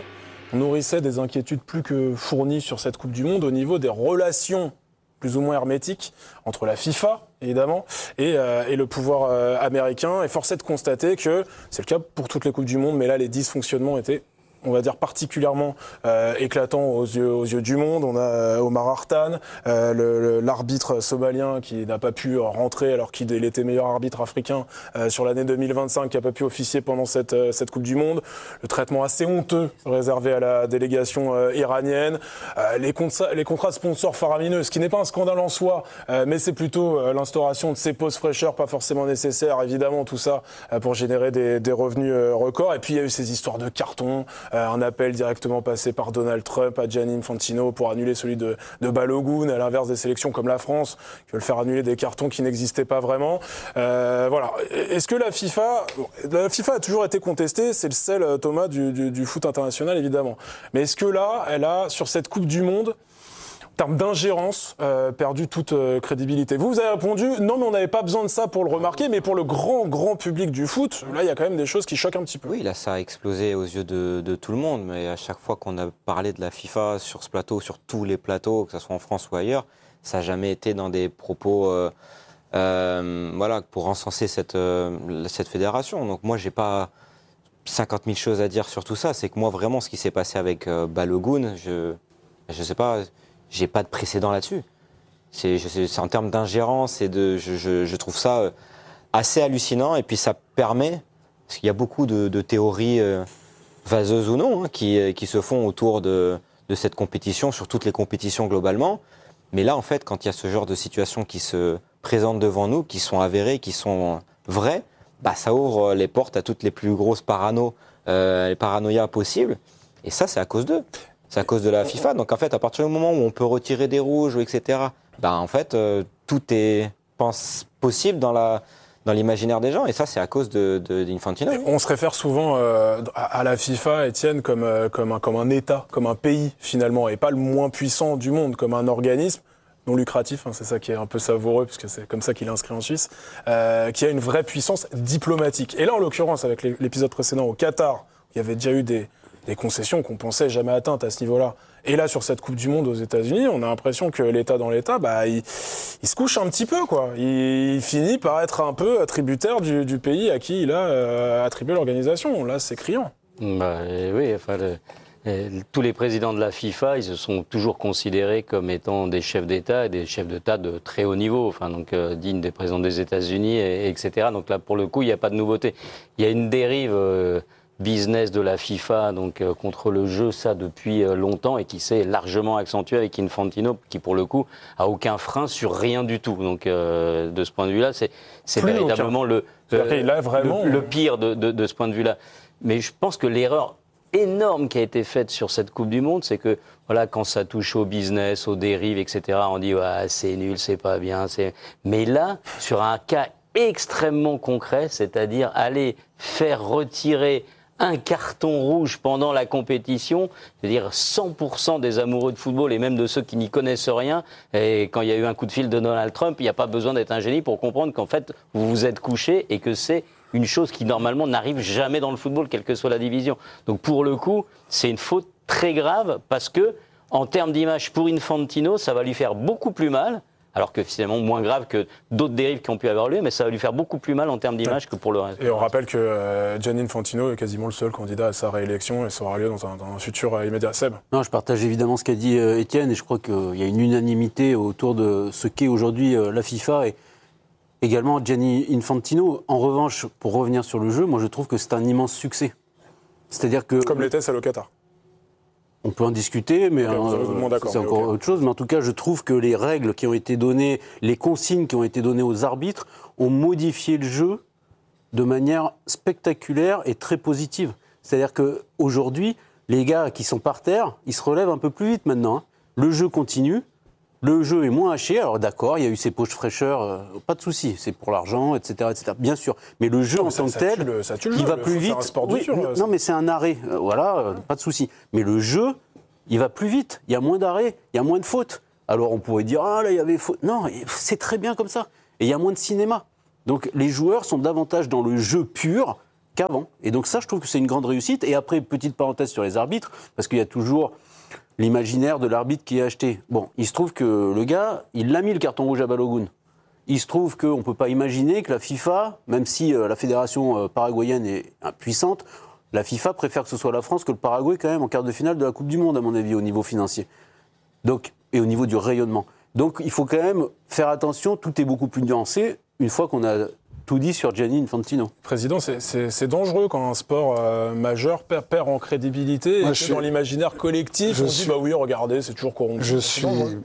On nourrissait des inquiétudes plus que fournies sur cette Coupe du Monde au niveau des relations plus ou moins hermétiques entre la FIFA, évidemment, et le pouvoir américain. Et force est de constater que c'est le cas pour toutes les Coupes du Monde, mais là, les dysfonctionnements étaient, on va dire, particulièrement éclatants aux yeux du monde. On a Omar Hartan, l'arbitre somalien qui n'a pas pu rentrer alors qu'il était meilleur arbitre africain sur l'année 2025, qui n'a pas pu officier pendant cette Coupe du Monde. Le traitement assez honteux réservé à la délégation iranienne. Les contrats sponsors faramineux, ce qui n'est pas un scandale en soi, mais c'est plutôt l'instauration de ces pauses fraîcheurs, pas forcément nécessaires, évidemment, tout ça pour générer des revenus records. Et puis il y a eu ces histoires de cartons, un appel directement passé par Donald Trump à Gianni Infantino pour annuler celui de Balogun, à l'inverse des sélections comme la France, qui veulent faire annuler des cartons qui n'existaient pas vraiment. Voilà. Est-ce que la FIFA a toujours été contestée, c'est le sel, Thomas, du foot international, évidemment. Mais est-ce que là, elle a, sur cette Coupe du Monde, en termes d'ingérence, perdu toute crédibilité? Vous avez répondu, non, mais on n'avait pas besoin de ça pour le remarquer, mais pour le grand public du foot, là, il y a quand même des choses qui choquent un petit peu. Oui, là, ça a explosé aux yeux de tout le monde, mais à chaque fois qu'on a parlé de la FIFA sur ce plateau, sur tous les plateaux, que ce soit en France ou ailleurs, ça n'a jamais été dans des propos voilà, pour encenser cette fédération. Donc moi, j'ai pas 50 000 choses à dire sur tout ça. C'est que moi, vraiment, ce qui s'est passé avec Balogun, je sais pas... J'ai pas de précédent là-dessus. C'est en termes d'ingérence et je trouve ça assez hallucinant. Et puis ça permet, parce qu'il y a beaucoup de théories vaseuses ou non qui se font autour de cette compétition, sur toutes les compétitions globalement. Mais là, en fait, quand il y a ce genre de situations qui se présentent devant nous, qui sont avérées, qui sont vraies, bah ça ouvre les portes à toutes les plus grosses paranoïas possibles. Et ça, c'est à cause d'eux. C'est à cause de la FIFA. Donc, en fait, à partir du moment où on peut retirer des rouges, etc., ben, en fait, tout est possible dans l'imaginaire des gens. Et ça, c'est à cause d'Infantino. On se réfère souvent à la FIFA, Étienne, comme un État, comme un pays, finalement, et pas le moins puissant du monde, comme un organisme non lucratif, c'est ça qui est un peu savoureux, puisque c'est comme ça qu'il est inscrit en Suisse, qui a une vraie puissance diplomatique. Et là, en l'occurrence, avec l'épisode précédent au Qatar, il y avait déjà eu des concessions qu'on pensait jamais atteintes à ce niveau-là. Et là, sur cette Coupe du Monde aux États-Unis, on a l'impression que l'État dans l'État, bah, il se couche un petit peu, quoi. Il finit par être un peu tributaire du pays à qui il a attribué l'organisation. Là, c'est criant. Bah, oui, enfin, tous les présidents de la FIFA, ils se sont toujours considérés comme étant des chefs d'État et des chefs d'État de très haut niveau, enfin, donc dignes des présidents des États-Unis, etc. Donc là, pour le coup, il n'y a pas de nouveauté. Il y a une dérive business de la FIFA donc contre le jeu, ça depuis longtemps, et qui s'est largement accentué avec Infantino, qui pour le coup a aucun frein sur rien du tout. Donc de ce point de vue-là, c'est véritablement le pire de ce point de vue-là. Mais je pense que l'erreur énorme qui a été faite sur cette Coupe du Monde, c'est que voilà, quand ça touche au business, aux dérives, etc., on dit ouais, c'est nul, c'est pas bien. Mais là, sur un cas extrêmement concret, c'est-à-dire aller faire retirer un carton rouge pendant la compétition, c'est-à-dire 100% des amoureux de football et même de ceux qui n'y connaissent rien. Et quand il y a eu un coup de fil de Donald Trump, il n'y a pas besoin d'être un génie pour comprendre qu'en fait, vous vous êtes couché et que c'est une chose qui normalement n'arrive jamais dans le football, quelle que soit la division. Donc pour le coup, c'est une faute très grave parce que, en termes d'image pour Infantino, ça va lui faire beaucoup plus mal. Alors que finalement moins grave que d'autres dérives qui ont pu avoir lieu, mais ça va lui faire beaucoup plus mal en termes d'image que pour le reste. Et on rappelle que Gianni Infantino est quasiment le seul candidat à sa réélection et ça aura lieu dans un futur immédiat. Seb ? Non, je partage évidemment ce qu'a dit Étienne et je crois qu'il y a une unanimité autour de ce qu'est aujourd'hui la FIFA. Et également Gianni Infantino. En revanche, pour revenir sur le jeu, moi je trouve que c'est un immense succès. C'est-à-dire que... Comme l'était celle au Qatar. On peut en discuter, mais c'est encore autre chose. Mais en tout cas, je trouve que les règles qui ont été données, les consignes qui ont été données aux arbitres ont modifié le jeu de manière spectaculaire et très positive. C'est-à-dire qu'aujourd'hui, les gars qui sont par terre, ils se relèvent un peu plus vite maintenant. Le jeu continue, le jeu est moins haché. Alors d'accord, il y a eu ces poches fraîcheurs, pas de souci, c'est pour l'argent, etc., etc. Bien sûr. Mais le jeu en tant que tel, il va plus vite. C'est un sport dur. Non, mais c'est un arrêt. Voilà, pas de souci. Mais le jeu, il va plus vite. Il y a moins d'arrêts, il y a moins de fautes. Alors on pourrait dire, ah là, il y avait faute. Non, c'est très bien comme ça. Et il y a moins de cinéma. Donc les joueurs sont davantage dans le jeu pur qu'avant. Et donc ça, je trouve que c'est une grande réussite. Et après, petite parenthèse sur les arbitres, parce qu'il y a toujours l'imaginaire de l'arbitre qui est acheté. Bon, il se trouve que le gars, il l'a mis le carton rouge à Balogun. Il se trouve qu'on ne peut pas imaginer que la FIFA, même si la fédération paraguayenne est impuissante, la FIFA préfère que ce soit la France que le Paraguay quand même en quart de finale de la Coupe du Monde, à mon avis, au niveau financier. Donc, et au niveau du rayonnement. Donc il faut quand même faire attention, tout est beaucoup plus nuancé une fois qu'on a tout dit sur Gianni Infantino. Président, c'est dangereux quand un sport majeur perd en crédibilité et que dans l'imaginaire collectif, on dit bah oui, regardez, c'est toujours corrompu. Je suis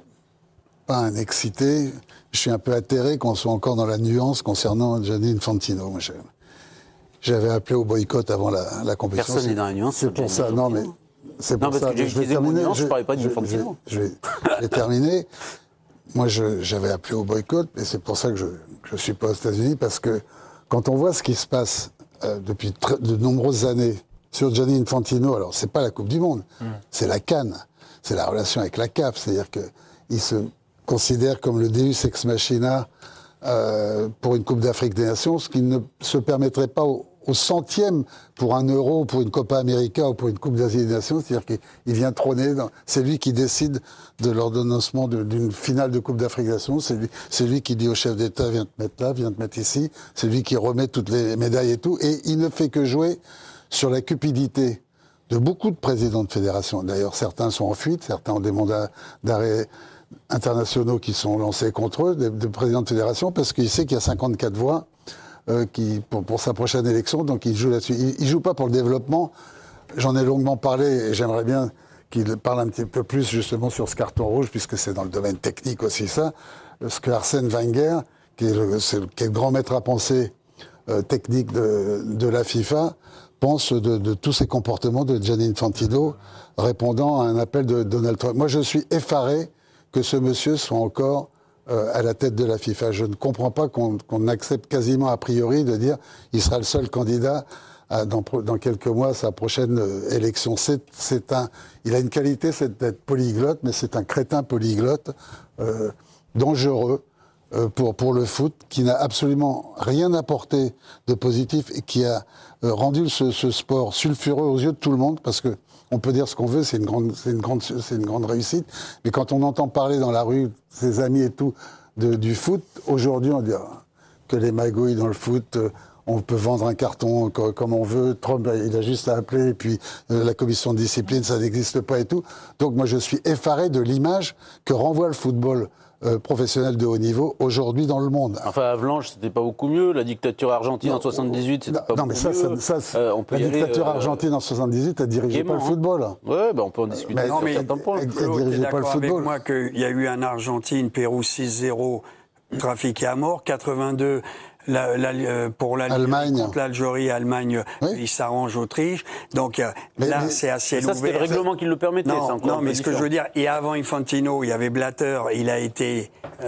pas un excité, je suis un peu atterré qu'on soit encore dans la nuance concernant Gianni Infantino. Moi, j'avais appelé au boycott avant la compétition. Personne n'est dans la nuance. C'est pour ça, non mais c'est pour ça. Parce que j'ai utilisé mon nuance, je ne parlais pas d'Infantino. Je vais terminer. Moi, j'avais appelé au boycott, et c'est pour ça que je ne suis pas aux États-Unis, parce que quand on voit ce qui se passe depuis de nombreuses années sur Gianni Infantino, alors c'est pas la Coupe du Monde, c'est la CAN, c'est la relation avec la CAF, c'est-à-dire qu'il se considère comme le Deus ex machina pour une Coupe d'Afrique des Nations, ce qui ne se permettrait pas au centième pour un Euro, pour une Copa América ou pour une Coupe d'Asie des Nations, c'est-à-dire qu'il vient trôner, c'est lui qui décide de l'ordonnancement d'une finale de Coupe d'Afrique des Nations, c'est lui qui dit au chef d'État, viens te mettre là, viens te mettre ici, c'est lui qui remet toutes les médailles et tout, et il ne fait que jouer sur la cupidité de beaucoup de présidents de fédération. D'ailleurs, certains sont en fuite, certains ont des mandats d'arrêt internationaux qui sont lancés contre eux, de présidents de fédération, parce qu'il sait qu'il y a 54 voix pour sa prochaine élection, donc il joue là-dessus. Il joue pas pour le développement. J'en ai longuement parlé et j'aimerais bien qu'il parle un petit peu plus justement sur ce carton rouge, puisque c'est dans le domaine technique aussi ça. Ce que Arsène Wenger, qui est le grand maître à penser technique de la FIFA, pense de tous ces comportements de Gianni Infantino, répondant à un appel de Donald Trump. Moi, je suis effaré que ce monsieur soit encore à la tête de la FIFA. Je ne comprends pas qu'on accepte quasiment a priori de dire qu'il sera le seul candidat dans quelques mois à sa prochaine élection. Il a une qualité, c'est d'être polyglotte, mais c'est un crétin polyglotte dangereux pour le foot, qui n'a absolument rien apporté de positif et qui a rendu ce sport sulfureux aux yeux de tout le monde, parce que on peut dire ce qu'on veut, c'est une grande réussite. Mais quand on entend parler dans la rue, ses amis et tout, du foot, aujourd'hui, on dit que les magouilles dans le foot, on peut vendre un carton comme on veut. Trump, il a juste à appeler, et puis la commission de discipline, ça n'existe pas et tout. Donc moi, je suis effaré de l'image que renvoie le football professionnel de haut niveau aujourd'hui dans le monde. Enfin, Avalanche, c'était pas beaucoup mieux. La dictature argentine en 78, c'était pas beaucoup mieux. La dictature argentine en 78, elle dirigeait pas le football. Ouais, on peut en discuter sur certains points. Elle dirigeait pas le football. Avec moi qu'il y a eu un Argentine-Pérou 6-0 trafiqué à mort, 82 pour l'Allemagne contre l'Algérie, Allemagne, il s'arrange Autriche. Donc là, c'est assez ouvert. Ça, c'était le règlement qui le permettait. Non, mais ce que je veux dire, et avant Infantino, il y avait Blatter, il a été,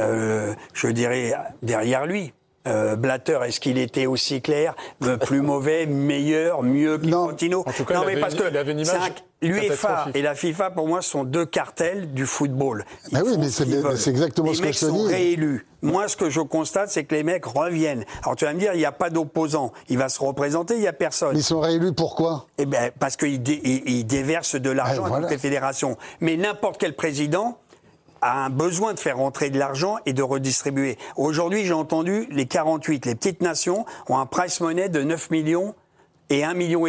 je dirais, derrière lui. Blatter, est-ce qu'il était aussi clair, plus mauvais, meilleur, mieux qu'Infantino? En tout cas, il avait une image. L'UEFA et la FIFA, pour moi, sont deux cartels du football. Oui, mais c'est exactement ce que je te dis. Les mecs sont réélus. Moi, ce que je constate, c'est que les mecs reviennent. Alors, tu vas me dire, il n'y a pas d'opposant. Il va se représenter, il n'y a personne. Mais ils sont réélus pourquoi? Eh bien, parce qu'ils déversent de l'argent à toutes les fédérations. Mais n'importe quel président a un besoin de faire rentrer de l'argent et de redistribuer. Aujourd'hui, j'ai entendu, les 48, les petites nations, ont un price money de 9 millions et 1,5 million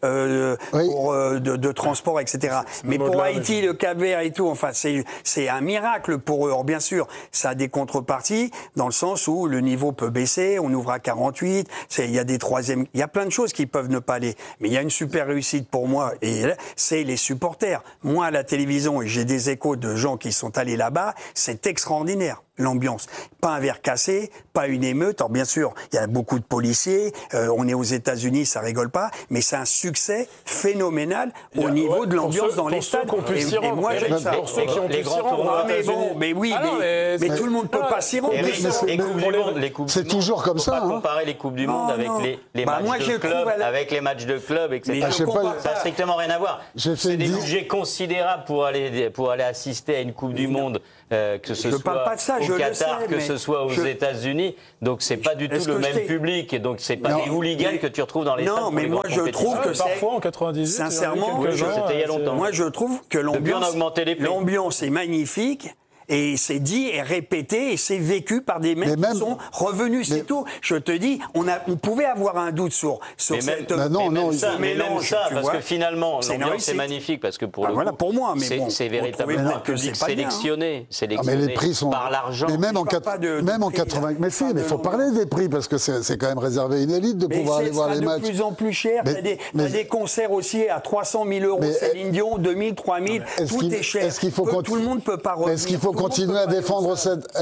de transport, etc. Mais pour Haïti, le Cap-Vert et tout, enfin, c'est un miracle pour eux. Or, bien sûr, ça a des contreparties dans le sens où le niveau peut baisser, on ouvre à 48, il y a des troisièmes, il y a plein de choses qui peuvent ne pas aller. Mais il y a une super réussite pour moi, et c'est les supporters. Moi, à la télévision, et j'ai des échos de gens qui sont allés là-bas, c'est extraordinaire. L'ambiance. Pas un verre cassé, pas une émeute. Alors bien sûr, il y a beaucoup de policiers, on est aux États-Unis, ça rigole pas, mais c'est un succès phénoménal au niveau de l'ambiance dans les stades. Et moi, j'aime ça. Pour ceux qui ont pu s'y rendre. Mais tout le monde peut pas s'y rendre. C'est toujours comme ça. On peut comparer les Coupes du Monde avec les matchs de club, avec les matchs de club, etc. Ça n'a strictement rien à voir. C'est des budgets considérables pour aller assister à une Coupe du Monde, que ce soit au Qatar, que ce soit aux États-Unis. Donc c'est pas du tout le même public, et donc c'est pas des hooligans que tu retrouves dans les stades. Non, mais moi je trouve que parfois en 98, sincèrement, c'était il y a longtemps. Moi je trouve que l'ambiance est magnifique. Et c'est dit et répété et c'est vécu par des mecs qui sont revenus, c'est tout. Je te dis, on pouvait avoir un doute sur cette mélange. Parce que finalement, l'ambiance c'est magnifique, parce que pour le coup, pour moi, c'est véritablement un public sélectionné par l'argent. Mais même en 80, mais si, mais il faut parler des prix parce que c'est quand même réservé à une élite de pouvoir aller voir les matchs. C'est de plus en plus cher. T'as des concerts aussi à 300 000 €, Céline Dion, 2000, 3000, tout est cher. Tout le monde peut pas revenir. Est-ce qu'il faut continuer à défendre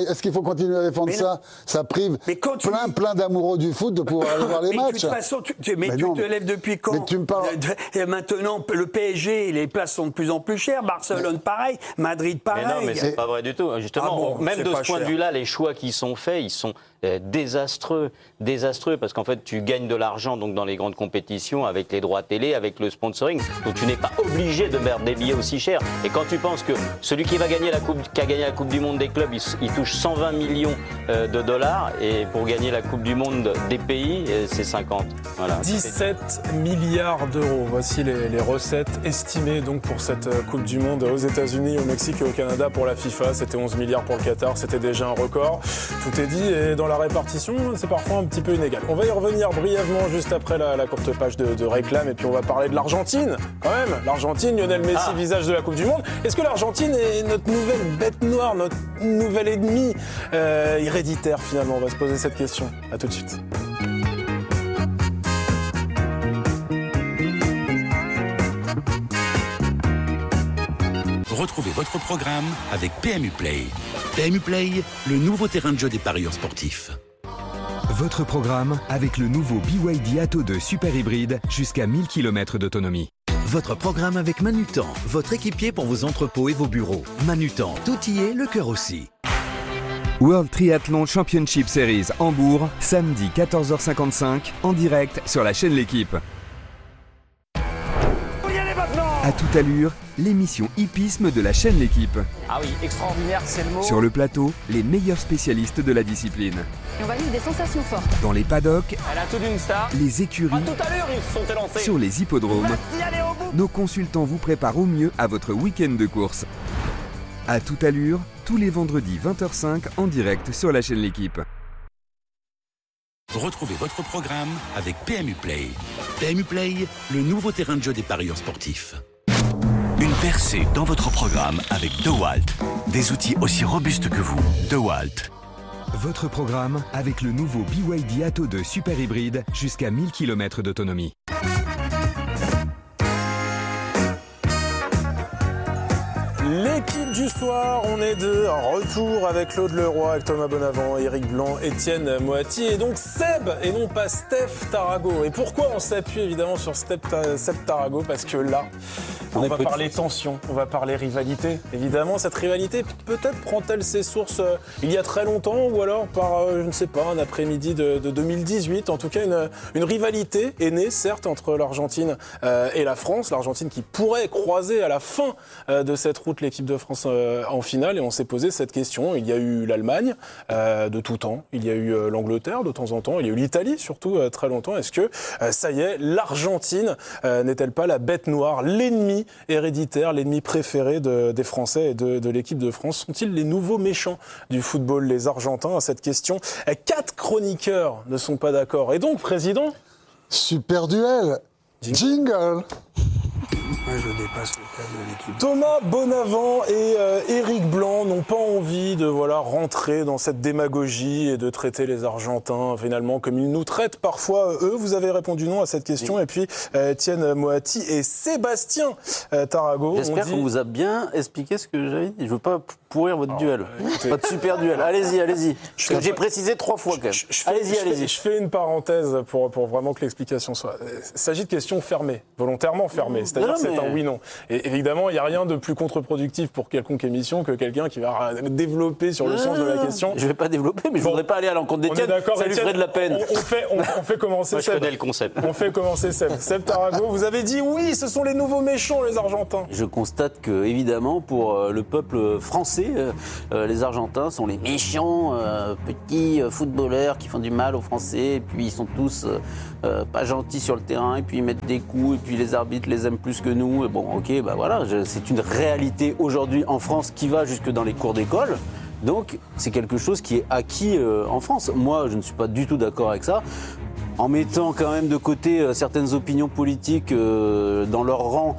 ça prive plein d'amoureux du foot de pouvoir aller voir les matchs. De toute façon, tu te lèves depuis quand? Mais tu me parles... Maintenant, le PSG, les places sont de plus en plus chères. Barcelone, pareil. Madrid, pareil. Mais non, mais c'est pas vrai du tout. Justement, même de ce point de vue-là, les choix qui sont faits, ils sont désastreux, parce qu'en fait, tu gagnes de l'argent donc dans les grandes compétitions avec les droits télé, avec le sponsoring. Donc tu n'es pas obligé de mettre des billets aussi chers. Et quand tu penses que celui qui a gagné la Coupe du Monde des clubs, il touche 120 millions de dollars, et pour gagner la Coupe du Monde des pays, c'est 50. Voilà. 17 milliards d'euros. Voici les recettes estimées donc pour cette Coupe du Monde aux États-Unis, au Mexique et au Canada pour la FIFA. C'était 11 milliards pour le Qatar, c'était déjà un record. Tout est dit, et dans la répartition, c'est parfois un petit peu inégal. On va y revenir brièvement juste après la courte page de réclame, et puis on va parler de l'Argentine, quand même. L'Argentine, Lionel Messi, visage de la Coupe du Monde. Est-ce que l'Argentine est notre nouvelle bête noire, notre nouvel ennemi héréditaire finalement? On va se poser cette question. À tout de suite. Retrouvez votre programme avec PMU Play. PMU Play, le nouveau terrain de jeu des parieurs sportifs. Votre programme avec le nouveau BYD Atto 2 Super Hybride jusqu'à 1000 km d'autonomie. Votre programme avec Manutan, votre équipier pour vos entrepôts et vos bureaux. Manutan, tout y est, le cœur aussi. World Triathlon Championship Series Hambourg, samedi 14h55, en direct sur la chaîne L'Équipe. À toute allure, l'émission hippisme de la chaîne L'Équipe. Ah oui, extraordinaire, c'est le mot. Sur le plateau, les meilleurs spécialistes de la discipline. Et on va vivre des sensations fortes. Dans les paddocks, elle a tout d'une star. Les écuries, à tout à l'heure, ils se sont élancés. Sur les hippodromes, nos consultants vous préparent au mieux à votre week-end de course. À toute allure, tous les vendredis 20h05 en direct sur la chaîne L'Équipe. Retrouvez votre programme avec PMU Play. PMU Play, le nouveau terrain de jeu des parieurs sportifs. Une percée dans votre programme avec DeWalt. Des outils aussi robustes que vous. DeWalt. Votre programme avec le nouveau BYD Atto 2 Super Hybride jusqu'à 1000 km d'autonomie. L'équipe du soir, on est de retour avec Claude Leroy, avec Thomas Bonavent, Éric Blanc, Étienne Moati et donc Seb et non pas Steph Tarago. Et pourquoi on s'appuie évidemment sur Seb Tarago? Parce que là, on va parler tension, on va parler rivalité. Évidemment, cette rivalité, peut-être prend-elle ses sources il y a très longtemps ou alors par, je ne sais pas, un après-midi de 2018. En tout cas, une rivalité est née, certes, entre l'Argentine et la France. L'Argentine qui pourrait croiser à la fin de cette route l'équipe de France en finale, et on s'est posé cette question. Il y a eu l'Allemagne de tout temps, il y a eu l'Angleterre de temps en temps, il y a eu l'Italie surtout très longtemps. Est-ce que ça y est, l'Argentine n'est-elle pas la bête noire, l'ennemi héréditaire, l'ennemi préféré des Français et de l'équipe de France? Sont-ils les nouveaux méchants du football, les Argentins? À cette question, 4 chroniqueurs ne sont pas d'accord. Et donc, président, Super duel. Jingle. Moi, je dépasse le cadre de l'équipe. Thomas Bonavent et Éric Blanc n'ont pas envie de rentrer dans cette démagogie et de traiter les Argentins finalement comme ils nous traitent parfois. Eux, vous avez répondu non à cette question. Et puis Étienne Moati et Sébastien Tarago. J'espère qu'on vous a bien expliqué ce que j'avais dit. Je ne veux pas pourrir votre duel. Pas de super duel. Allez-y. J'ai précisé 3 fois quand même. Allez-y. Je fais une parenthèse pour vraiment que l'explication soit. Il s'agit de questions fermées, volontairement fermées. C'est-à-dire que c'est un oui-non. Et évidemment, il n'y a rien de plus contre-productif pour quelconque émission que quelqu'un qui va développer sur le sens de la question. Je ne vais pas développer, mais je ne voudrais pas aller à l'encontre d'Étienne. Ça lui ferait de la peine. On fait commencer Moi, je connais le concept. On fait commencer Seb. Seb Tarago, vous avez dit oui, ce sont les nouveaux méchants, les Argentins. Je constate que, évidemment, pour le peuple français, les Argentins sont les méchants petits footballeurs qui font du mal aux Français. Et puis ils sont tous pas gentils sur le terrain. Et puis ils mettent des coups. Et puis les arbitres les aiment plus que nous. Et bon, ok, voilà, c'est une réalité aujourd'hui en France qui va jusque dans les cours d'école. Donc c'est quelque chose qui est acquis en France. Moi, je ne suis pas du tout d'accord avec ça. En mettant quand même de côté certaines opinions politiques dans leur rang,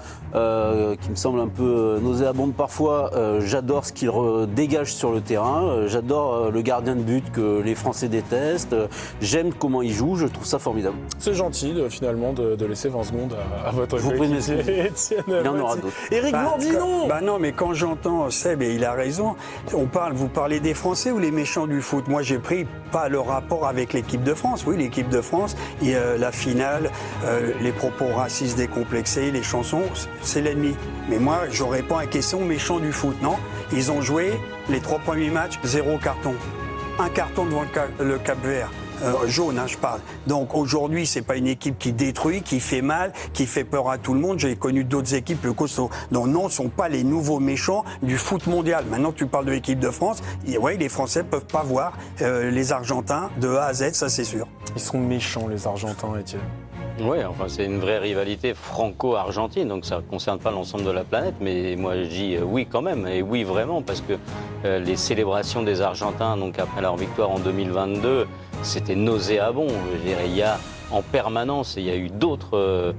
qui me semblent un peu nauséabondes parfois, j'adore ce qu'ils dégagent sur le terrain, j'adore le gardien de but que les Français détestent, j'aime comment il joue, je trouve ça formidable. C'est gentil finalement de laisser 20 secondes à votre coéquipier Étienne. Il y en aura d'autres. Éric Blanc dit non. Non, mais quand j'entends Seb, et il a raison, vous parlez des Français ou les méchants du foot? Moi, j'ai pris pas le rapport avec l'équipe de France. Oui, l'équipe de France, la finale, les propos racistes décomplexés, les chansons, c'est l'ennemi. Mais moi, je réponds à la question méchant du foot, non? Ils ont joué les 3 premiers matchs, 0 carton. 1 carton devant le Cap-Vert. Jaune, je parle. Donc aujourd'hui, c'est pas une équipe qui détruit, qui fait mal, qui fait peur à tout le monde. J'ai connu d'autres équipes plus costauds. Donc non, ce ne sont pas les nouveaux méchants du foot mondial. Maintenant que tu parles de l'équipe de France, les Français peuvent pas voir les Argentins de A à Z, ça c'est sûr. Ils sont méchants, les Argentins, Étienne. Oui, c'est une vraie rivalité franco-argentine, donc ça ne concerne pas l'ensemble de la planète, mais moi je dis oui quand même, et oui vraiment, parce que les célébrations des Argentins, donc après leur victoire en 2022, c'était nauséabond. Je dirais, il y a en permanence, il y a eu d'autres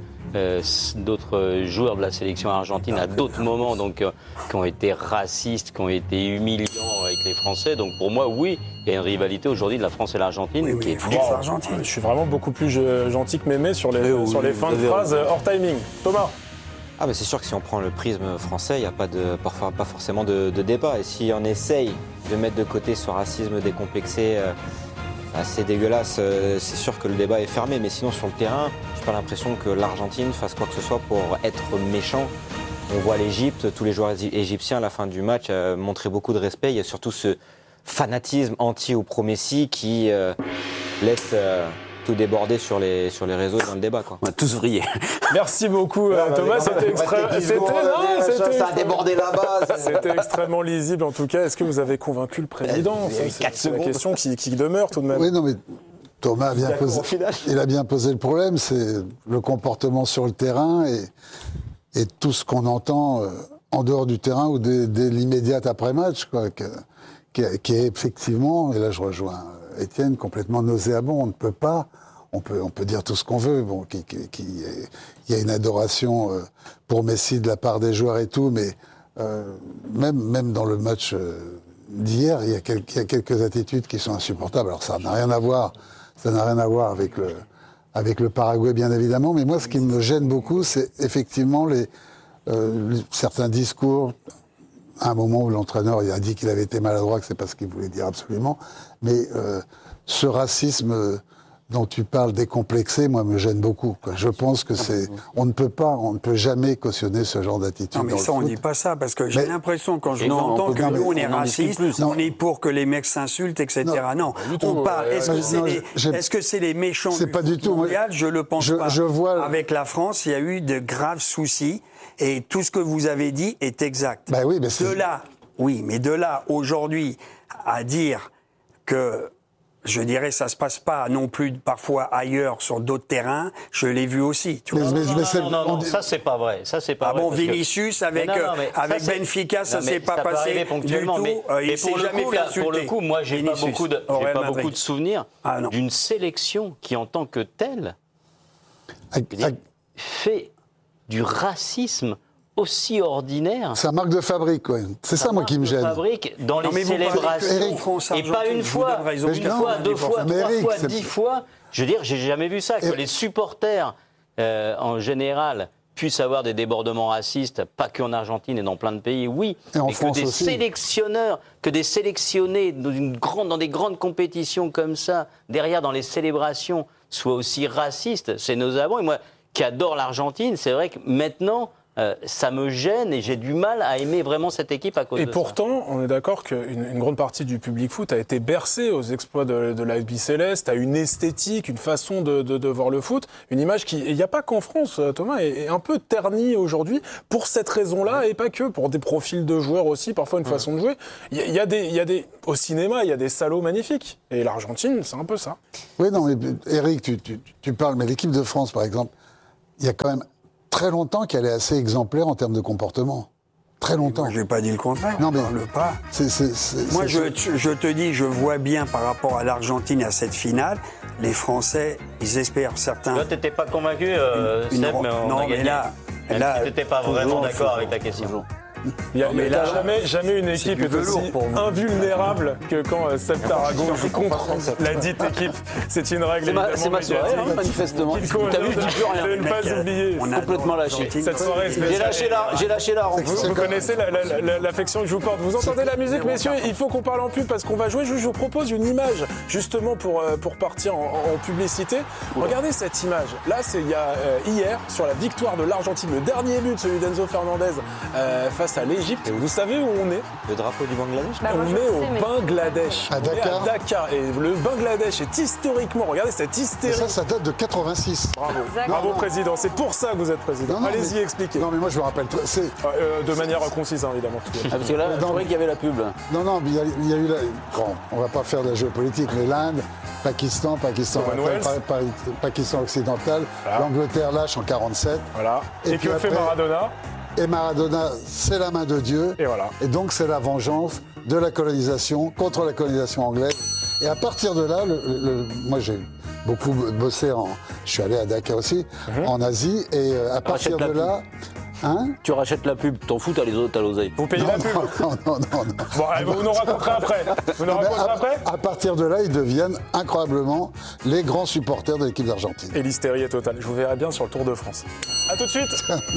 joueurs de la sélection argentine à d'autres moments qui ont été racistes, qui ont été humiliants avec les Français. Donc pour moi, oui, il y a une rivalité aujourd'hui de la France et l'Argentine qui est forte. Je suis vraiment beaucoup plus gentil que Mémé sur les fins de phrases hors timing. Thomas. C'est sûr que si on prend le prisme français, il n'y a parfois pas forcément de débat. Et si on essaye de mettre de côté ce racisme décomplexé assez dégueulasse, c'est sûr que le débat est fermé. Mais sinon, sur le terrain, je n'ai pas l'impression que l'Argentine fasse quoi que ce soit pour être méchant. On voit l'Égypte, tous les joueurs égyptiens à la fin du match montraient beaucoup de respect. Il y a surtout ce fanatisme anti ou pro-Messi qui laisse tout déborder sur les réseaux et dans le débat. On va tous vriller. Merci beaucoup Thomas, c'était extrêmement... Ça a débordé là-bas. C'était extrêmement lisible en tout cas. Est-ce que vous avez convaincu le président? C'est la question qui demeure tout de même. Oui, non mais Thomas a bien posé le problème, c'est le comportement sur le terrain et tout ce qu'on entend en dehors du terrain ou dès l'immédiate après-match, qui est effectivement, et là je rejoins Étienne, complètement nauséabond. On ne peut pas, on peut dire tout ce qu'on veut, il y a une adoration pour Messi de la part des joueurs et tout, mais même dans le match d'hier, il y a quelques attitudes qui sont insupportables. Alors ça n'a rien à voir avec le Paraguay, bien évidemment, mais moi, ce qui me gêne beaucoup, c'est effectivement certains discours. À un moment où l'entraîneur il a dit qu'il avait été maladroit, que c'est pas ce qu'il voulait dire absolument, mais ce racisme dont tu parles décomplexé, moi, me gêne beaucoup. Je pense que on ne peut jamais cautionner ce genre d'attitude. Non, mais ça, on dit pas ça, parce que j'ai l'impression, quand je l'entends, que nous, on est racistes, on est pour que les mecs s'insultent, etc. Non, on parle. Est-ce que c'est les méchants du foot mondial? Je le pense pas. Avec la France, il y a eu de graves soucis, et tout ce que vous avez dit est exact. Oui, mais de là, aujourd'hui, à dire que je dirais, ça se passe pas non plus parfois ailleurs sur d'autres terrains. Je l'ai vu aussi. Tu vois. Non, ça c'est pas vrai. Ça c'est pas vrai. Vinicius avec Benfica, ça s'est pas passé du tout. Il s'est jamais fait insulter. Pour le coup, moi j'ai pas beaucoup de souvenirs d'une sélection qui, en tant que telle, fait du racisme aussi ordinaire. C'est un marque de fabrique, ouais. C'est ça, moi, qui me gêne. Fabrique dans les célébrations. Et pas une fois, deux fois, trois fois, 10 fois. Je veux dire, j'ai jamais vu ça. Que les supporters, en général, puissent avoir des débordements racistes, pas qu'en Argentine et dans plein de pays, oui. Mais que des sélectionneurs, que des sélectionnés dans des grandes compétitions comme ça, derrière, dans les célébrations, soient aussi racistes, c'est nos avants. Et moi, qui adore l'Argentine, c'est vrai que maintenant, ça me gêne et j'ai du mal à aimer vraiment cette équipe à cause de ça. Et pourtant, on est d'accord qu'une grande partie du public foot a été bercée aux exploits de l'AFB Céleste, a une esthétique, une façon de voir le foot, une image qui, il n'y a pas qu'en France, Thomas, est un peu ternie aujourd'hui pour cette raison-là et pas que, pour des profils de joueurs aussi, parfois une façon de jouer. Il y a des au cinéma, il y a des salauds magnifiques. Et l'Argentine, c'est un peu ça. Oui, non, mais Eric, tu parles, mais l'équipe de France, par exemple, il y a quand même très longtemps qu'elle est assez exemplaire en termes de comportement. Très longtemps. Je n'ai pas dit le contraire. Non, mais on parle pas. Moi, je te dis, je vois bien par rapport à l'Argentine à cette finale, les Français, ils espèrent certains. Là, tu n'étais pas convaincu, Seb, mais on a gagné. Mais là, tu n'étais pas vraiment d'accord avec ta question. Il n'y a jamais une équipe est aussi invulnérable que quand Seb Taragon joue contre la dite équipe. C'est une règle. C'est ma soirée, manifestement. T'as vu, je dis plus rien. Je ne pas oublier. Complètement lâché. Cette soirée, j'ai lâché la rampe. Vous connaissez l'affection que je vous porte. Vous entendez la musique, messieurs? Il faut qu'on parle en pub parce qu'on va jouer. Je vous propose une image justement pour partir en publicité. Regardez cette image. Là, c'est hier sur la victoire de l'Argentine, le dernier but, celui d'Enzo Fernandez face à l'Égypte. Vous savez où on est? Le drapeau du Bangladesh. On est au Bangladesh. À Dakar. À Dakar. Et le Bangladesh est historiquement, regardez cette hystérie. Et ça date de 86. Bravo président, c'est pour ça que vous êtes président. Allez-y, expliquez. Non mais moi je me rappelle. De manière concise, évidemment. Parce que là, je croyais qu'il y avait la pub. Non, mais il y a eu on va pas faire de la géopolitique, mais l'Inde, Pakistan occidental, voilà. L'Angleterre lâche en 47. Voilà. Et que fait Maradona? Et Maradona, c'est la main de Dieu. Et voilà. Et donc, c'est la vengeance de la colonisation contre la colonisation anglaise. Et à partir de là, moi, j'ai beaucoup bossé je suis allé à Dakar aussi, en Asie. Et à partir de là... Hein? Tu rachètes la pub, t'en fous, t'as les autres, t'as l'oseille. Vous payez la pub? Non. Bon, vous nous raconterez après. À partir de là, ils deviennent incroyablement les grands supporters de l'équipe d'Argentine. Et l'hystérie est totale. Je vous verrai bien sur le Tour de France. À tout de suite.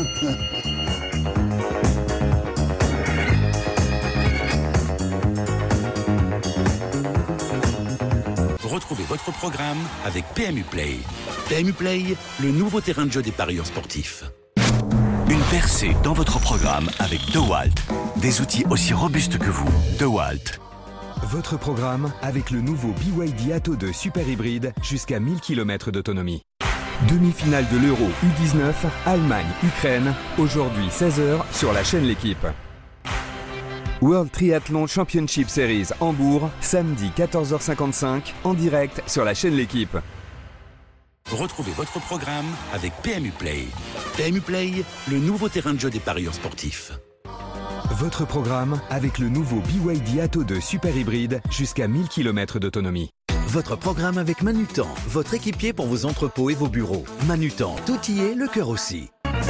Retrouvez votre programme avec PMU Play. PMU Play, le nouveau terrain de jeu des parieurs sportifs. Une percée dans votre programme avec DeWalt. Des outils aussi robustes que vous. DeWalt. Votre programme avec le nouveau BYD Atto 2 Super Hybride jusqu'à 1000 km d'autonomie. Demi-finale de l'Euro U19, Allemagne-Ukraine, aujourd'hui 16h sur la chaîne L'Équipe. World Triathlon Championship Series Hambourg, samedi 14h55, en direct sur la chaîne L'Équipe. Retrouvez votre programme avec PMU Play. PMU Play, le nouveau terrain de jeu des parieurs sportifs. Votre programme avec le nouveau BYD Atto 2 Super Hybride jusqu'à 1000 km d'autonomie. Votre programme avec Manutan, votre équipier pour vos entrepôts et vos bureaux. Manutan, tout y est, le cœur aussi.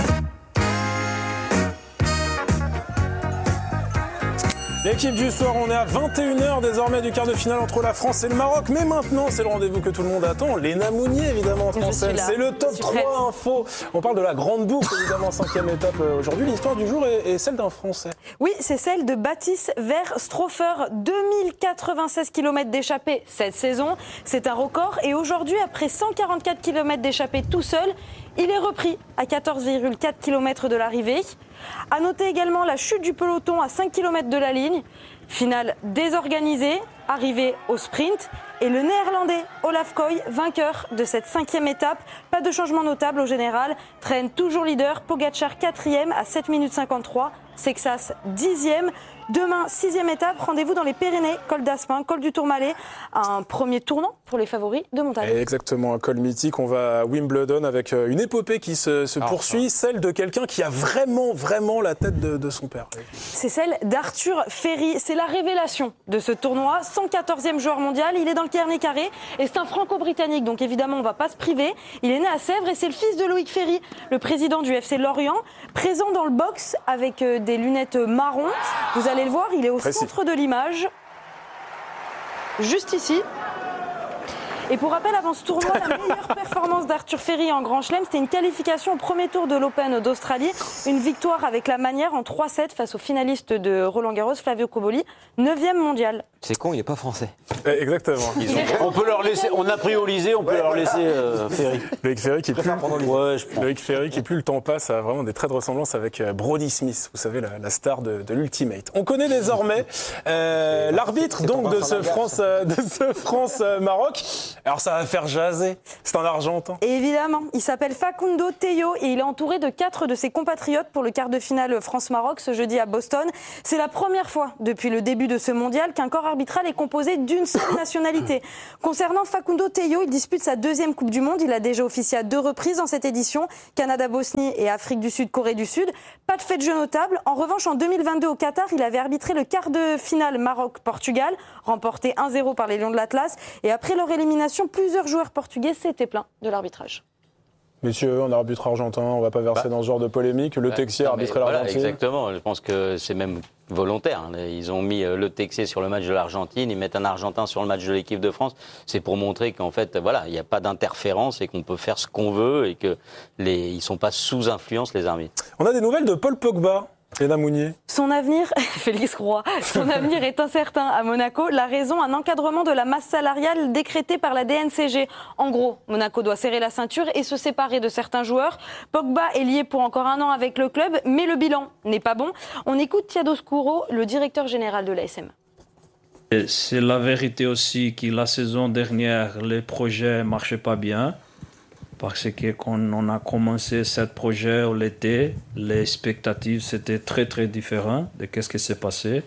L'équipe du soir, on est à 21h désormais du quart de finale entre la France et le Maroc. Mais maintenant, c'est le rendez-vous que tout le monde attend. Léna Mounier, évidemment, en scène. C'est le top 3 info. On parle de la grande boucle, évidemment, 5e étape aujourd'hui. L'histoire du jour est celle d'un Français. Oui, c'est celle de Baptiste Verstroffer. 2096 km d'échappée cette saison. C'est un record. Et aujourd'hui, après 144 km d'échappée tout seul, il est repris à 14,4 km de l'arrivée. À noter également la chute du peloton à 5 km de la ligne. Finale désorganisée, arrivée au sprint. Et le néerlandais Olaf Koy, vainqueur de cette 5e étape. Pas de changement notable au général. Traîne toujours leader. Pogacar 4e à 7 minutes 53. Sexas 10e. Demain, 6e étape, rendez-vous dans les Pyrénées, col d'Aspin, col du Tourmalet. Un premier tournant pour les favoris de montagne. Et exactement, un col mythique. On va à Wimbledon avec une épopée qui se poursuit, celle de quelqu'un qui a vraiment la tête de son père. C'est celle d'Arthur Ferry. C'est la révélation de ce tournoi. 114e joueur mondial. Il est dans le Carnet Carré et c'est un franco-britannique. Donc évidemment, on ne va pas se priver. Il est né à Sèvres et c'est le fils de Loïc Ferry, le président du FC Lorient, présent dans le box avec des lunettes marron. Vous allez le voir, il est au centre de l'image, juste ici. Et pour rappel, avant ce tournoi, la meilleure performance d'Arthur Ferry en Grand Chelem, c'était une qualification au premier tour de l'Open d'Australie. Une victoire avec la manière en 3-7 face au finaliste de Roland-Garros, Flavio Cobolli, 9e mondial. C'est con, il n'est pas français. Exactement. On peut leur laisser, on a priorisé, on peut leur laisser Ferry. Loïc Ferry qui plus le temps passe, a vraiment des traits de ressemblance avec Brody Smith, vous savez, la star de l'Ultimate. On connaît désormais l'arbitre donc de ce France-Maroc. Alors ça va faire jaser, c'est un Argentin. Et évidemment, il s'appelle Facundo Tello et il est entouré de 4 de ses compatriotes pour le quart de finale France-Maroc ce jeudi à Boston. C'est la première fois depuis le début de ce mondial qu'un corps arbitral est composé d'une seule nationalité. Concernant Facundo Tello, il dispute sa 2e Coupe du Monde. Il a déjà officié à 2 reprises dans cette édition, Canada-Bosnie et Afrique du Sud, Corée du Sud. Pas de fait de jeu notable. En revanche, en 2022 au Qatar, il avait arbitré le quart de finale Maroc-Portugal, remporté 1-0 par les Lions de l'Atlas. Et après leur élimination, plusieurs joueurs portugais s'étaient plaints de l'arbitrage. Messieurs, un arbitre argentin, on ne va pas verser dans ce genre de polémique. Le Texier arbitrait l'Argentine. Exactement, je pense que c'est même volontaire. Ils ont mis le Texier sur le match de l'Argentine, ils mettent un Argentin sur le match de l'équipe de France. C'est pour montrer qu'en fait, il n'y a pas d'interférence et qu'on peut faire ce qu'on veut et qu'ils ne sont pas sous influence, les arbitres. On a des nouvelles de Paul Pogba. Léna Mounier. Son avenir, Félix Roy, son avenir est incertain à Monaco. La raison, un encadrement de la masse salariale décrété par la DNCG. En gros, Monaco doit serrer la ceinture et se séparer de certains joueurs. Pogba est lié pour encore 1 an avec le club, mais le bilan n'est pas bon. On écoute Thiago Scuro, le directeur général de l'ASM. C'est la vérité aussi que la saison dernière, les projets ne marchaient pas bien. Parce que quand on a commencé ce projet l'été, les expectatives c'était très différent de ce qui s'est passé.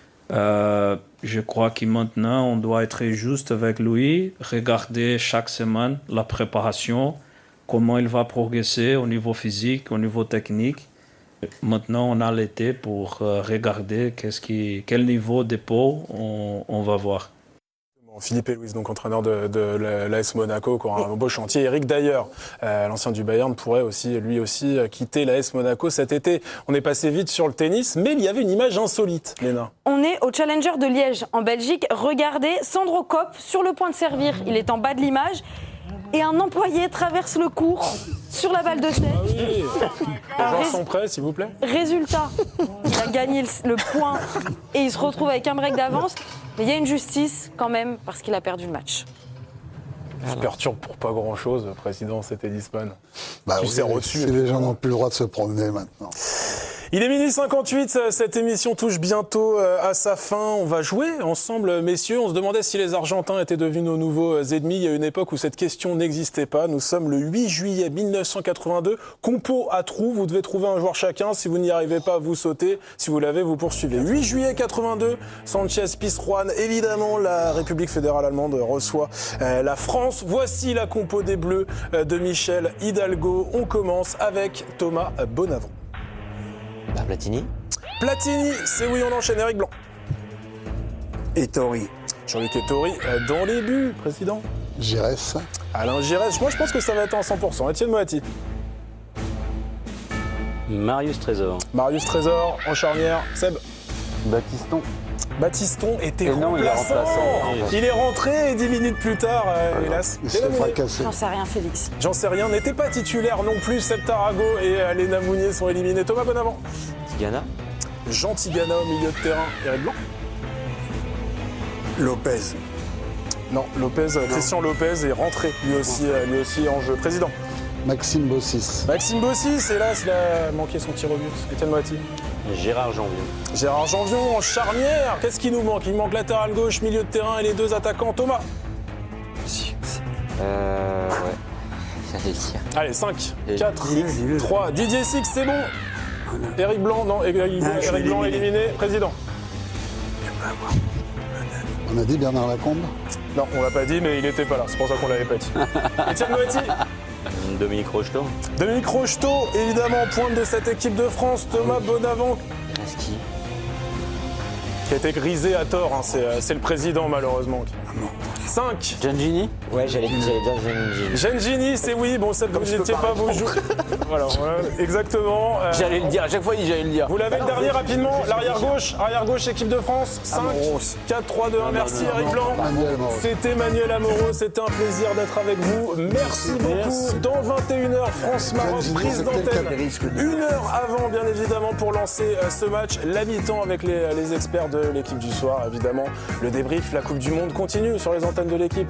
Je crois que maintenant on doit être juste avec lui, regarder chaque semaine la préparation, comment il va progresser au niveau physique, au niveau technique. Maintenant on a l'été pour regarder quel niveau de dépôt on va voir. Philippe Luis, donc entraîneur de l'AS Monaco, qui aura un beau chantier. Eric d'ailleurs, l'ancien du Bayern, pourrait aussi, lui aussi, quitter l'AS Monaco cet été. On est passé vite sur le tennis, mais il y avait une image insolite, Léna. On est au Challenger de Liège, en Belgique. Regardez, Sandro Kopp, sur le point de servir. Il est en bas de l'image. Et un employé traverse le court sur la balle de 7. Ah oui. Les joueurs sont prêts, s'il vous plaît. Résultat, il a gagné le point et il se retrouve avec un break d'avance. Mais il y a une justice quand même parce qu'il a perdu le match. Je perturbe pour pas grand-chose, président, c'était Disman. Si les gens n'ont plus le droit de se promener maintenant. Il est 12h58, cette émission touche bientôt à sa fin. On va jouer ensemble, messieurs. On se demandait si les Argentins étaient devenus nos nouveaux ennemis. Il y a une époque où cette question n'existait pas. Nous sommes le 8 juillet 1982. Compo à trous, vous devez trouver un joueur chacun. Si vous n'y arrivez pas, vous sautez. Si vous l'avez, vous poursuivez. 8 juillet 82, Sanchez Pizjuán. Évidemment, la République fédérale allemande reçoit la France. Voici la compo des Bleus de Michel Hidalgo. On commence avec Thomas Bonavent. Platini. Platini, c'est oui, on enchaîne. Eric Blanc. Ettori. Jean-Luc Ettori, dans les buts, président. Giresse. Alain Giresse, moi je pense que ça va être en 100%. Étienne Moati. Marius Trésor. Marius Trésor, en charnière. Seb. Baptiston. Baptiston était remplaçant. Il est rentré et 10 minutes plus tard, hélas. J'en sais rien, Félix. J'en sais rien. N'était pas titulaire non plus. Seb Tarago et Léna Mounier sont éliminés. Thomas Bonavent. Tigana. Jean Tigana au milieu de terrain. Eric Blanc. Lopez. Non, Lopez, non. Christian Lopez est rentré lui aussi en jeu. Président. Maxime Bossis. Maxime Bossis, hélas, il a manqué son tir au but. Étienne Moati. Gérard Janvion. Gérard Janvion en charnière. Qu'est-ce qui nous manque? Il manque latéral gauche, milieu de terrain et les deux attaquants. Thomas. Ouais. J'allais dire. Allez, 5, 4, 3. Didier Six, c'est bon. Eric Blanc, non, Eric Blanc éliminé. Président. On a dit Bernard Lacombe? Non, on l'a pas dit, mais il était pas là. C'est pour ça qu'on l'avait pas dit. Étienne Moretti. Dominique Rocheteau. Dominique Rocheteau, évidemment, en pointe de cette équipe de France. Thomas Bonavent. Qui a été grisé à tort, hein. C'est le président malheureusement. 5. Giangini. Ouais, j'allais dire Giangini. Giangini, c'est oui, bon ça vous n'étiez pas vous jouer. Voilà, exactement. J'allais le dire, à chaque fois j'allais le dire. Vous l'avez le dernier rapidement, l'arrière gauche, équipe de France, 5, 4, 3, 2, 1, merci Eric Blanc. C'était Manuel Amoros, c'était un plaisir d'être avec vous. Merci beaucoup. Dans 21h, France-Maroc, prise d'antenne. 1 heure avant, bien évidemment, pour lancer ce match. La mi-temps avec les experts de l'équipe du soir, évidemment. Le débrief, la Coupe du Monde continue sur les antennes de l'équipe.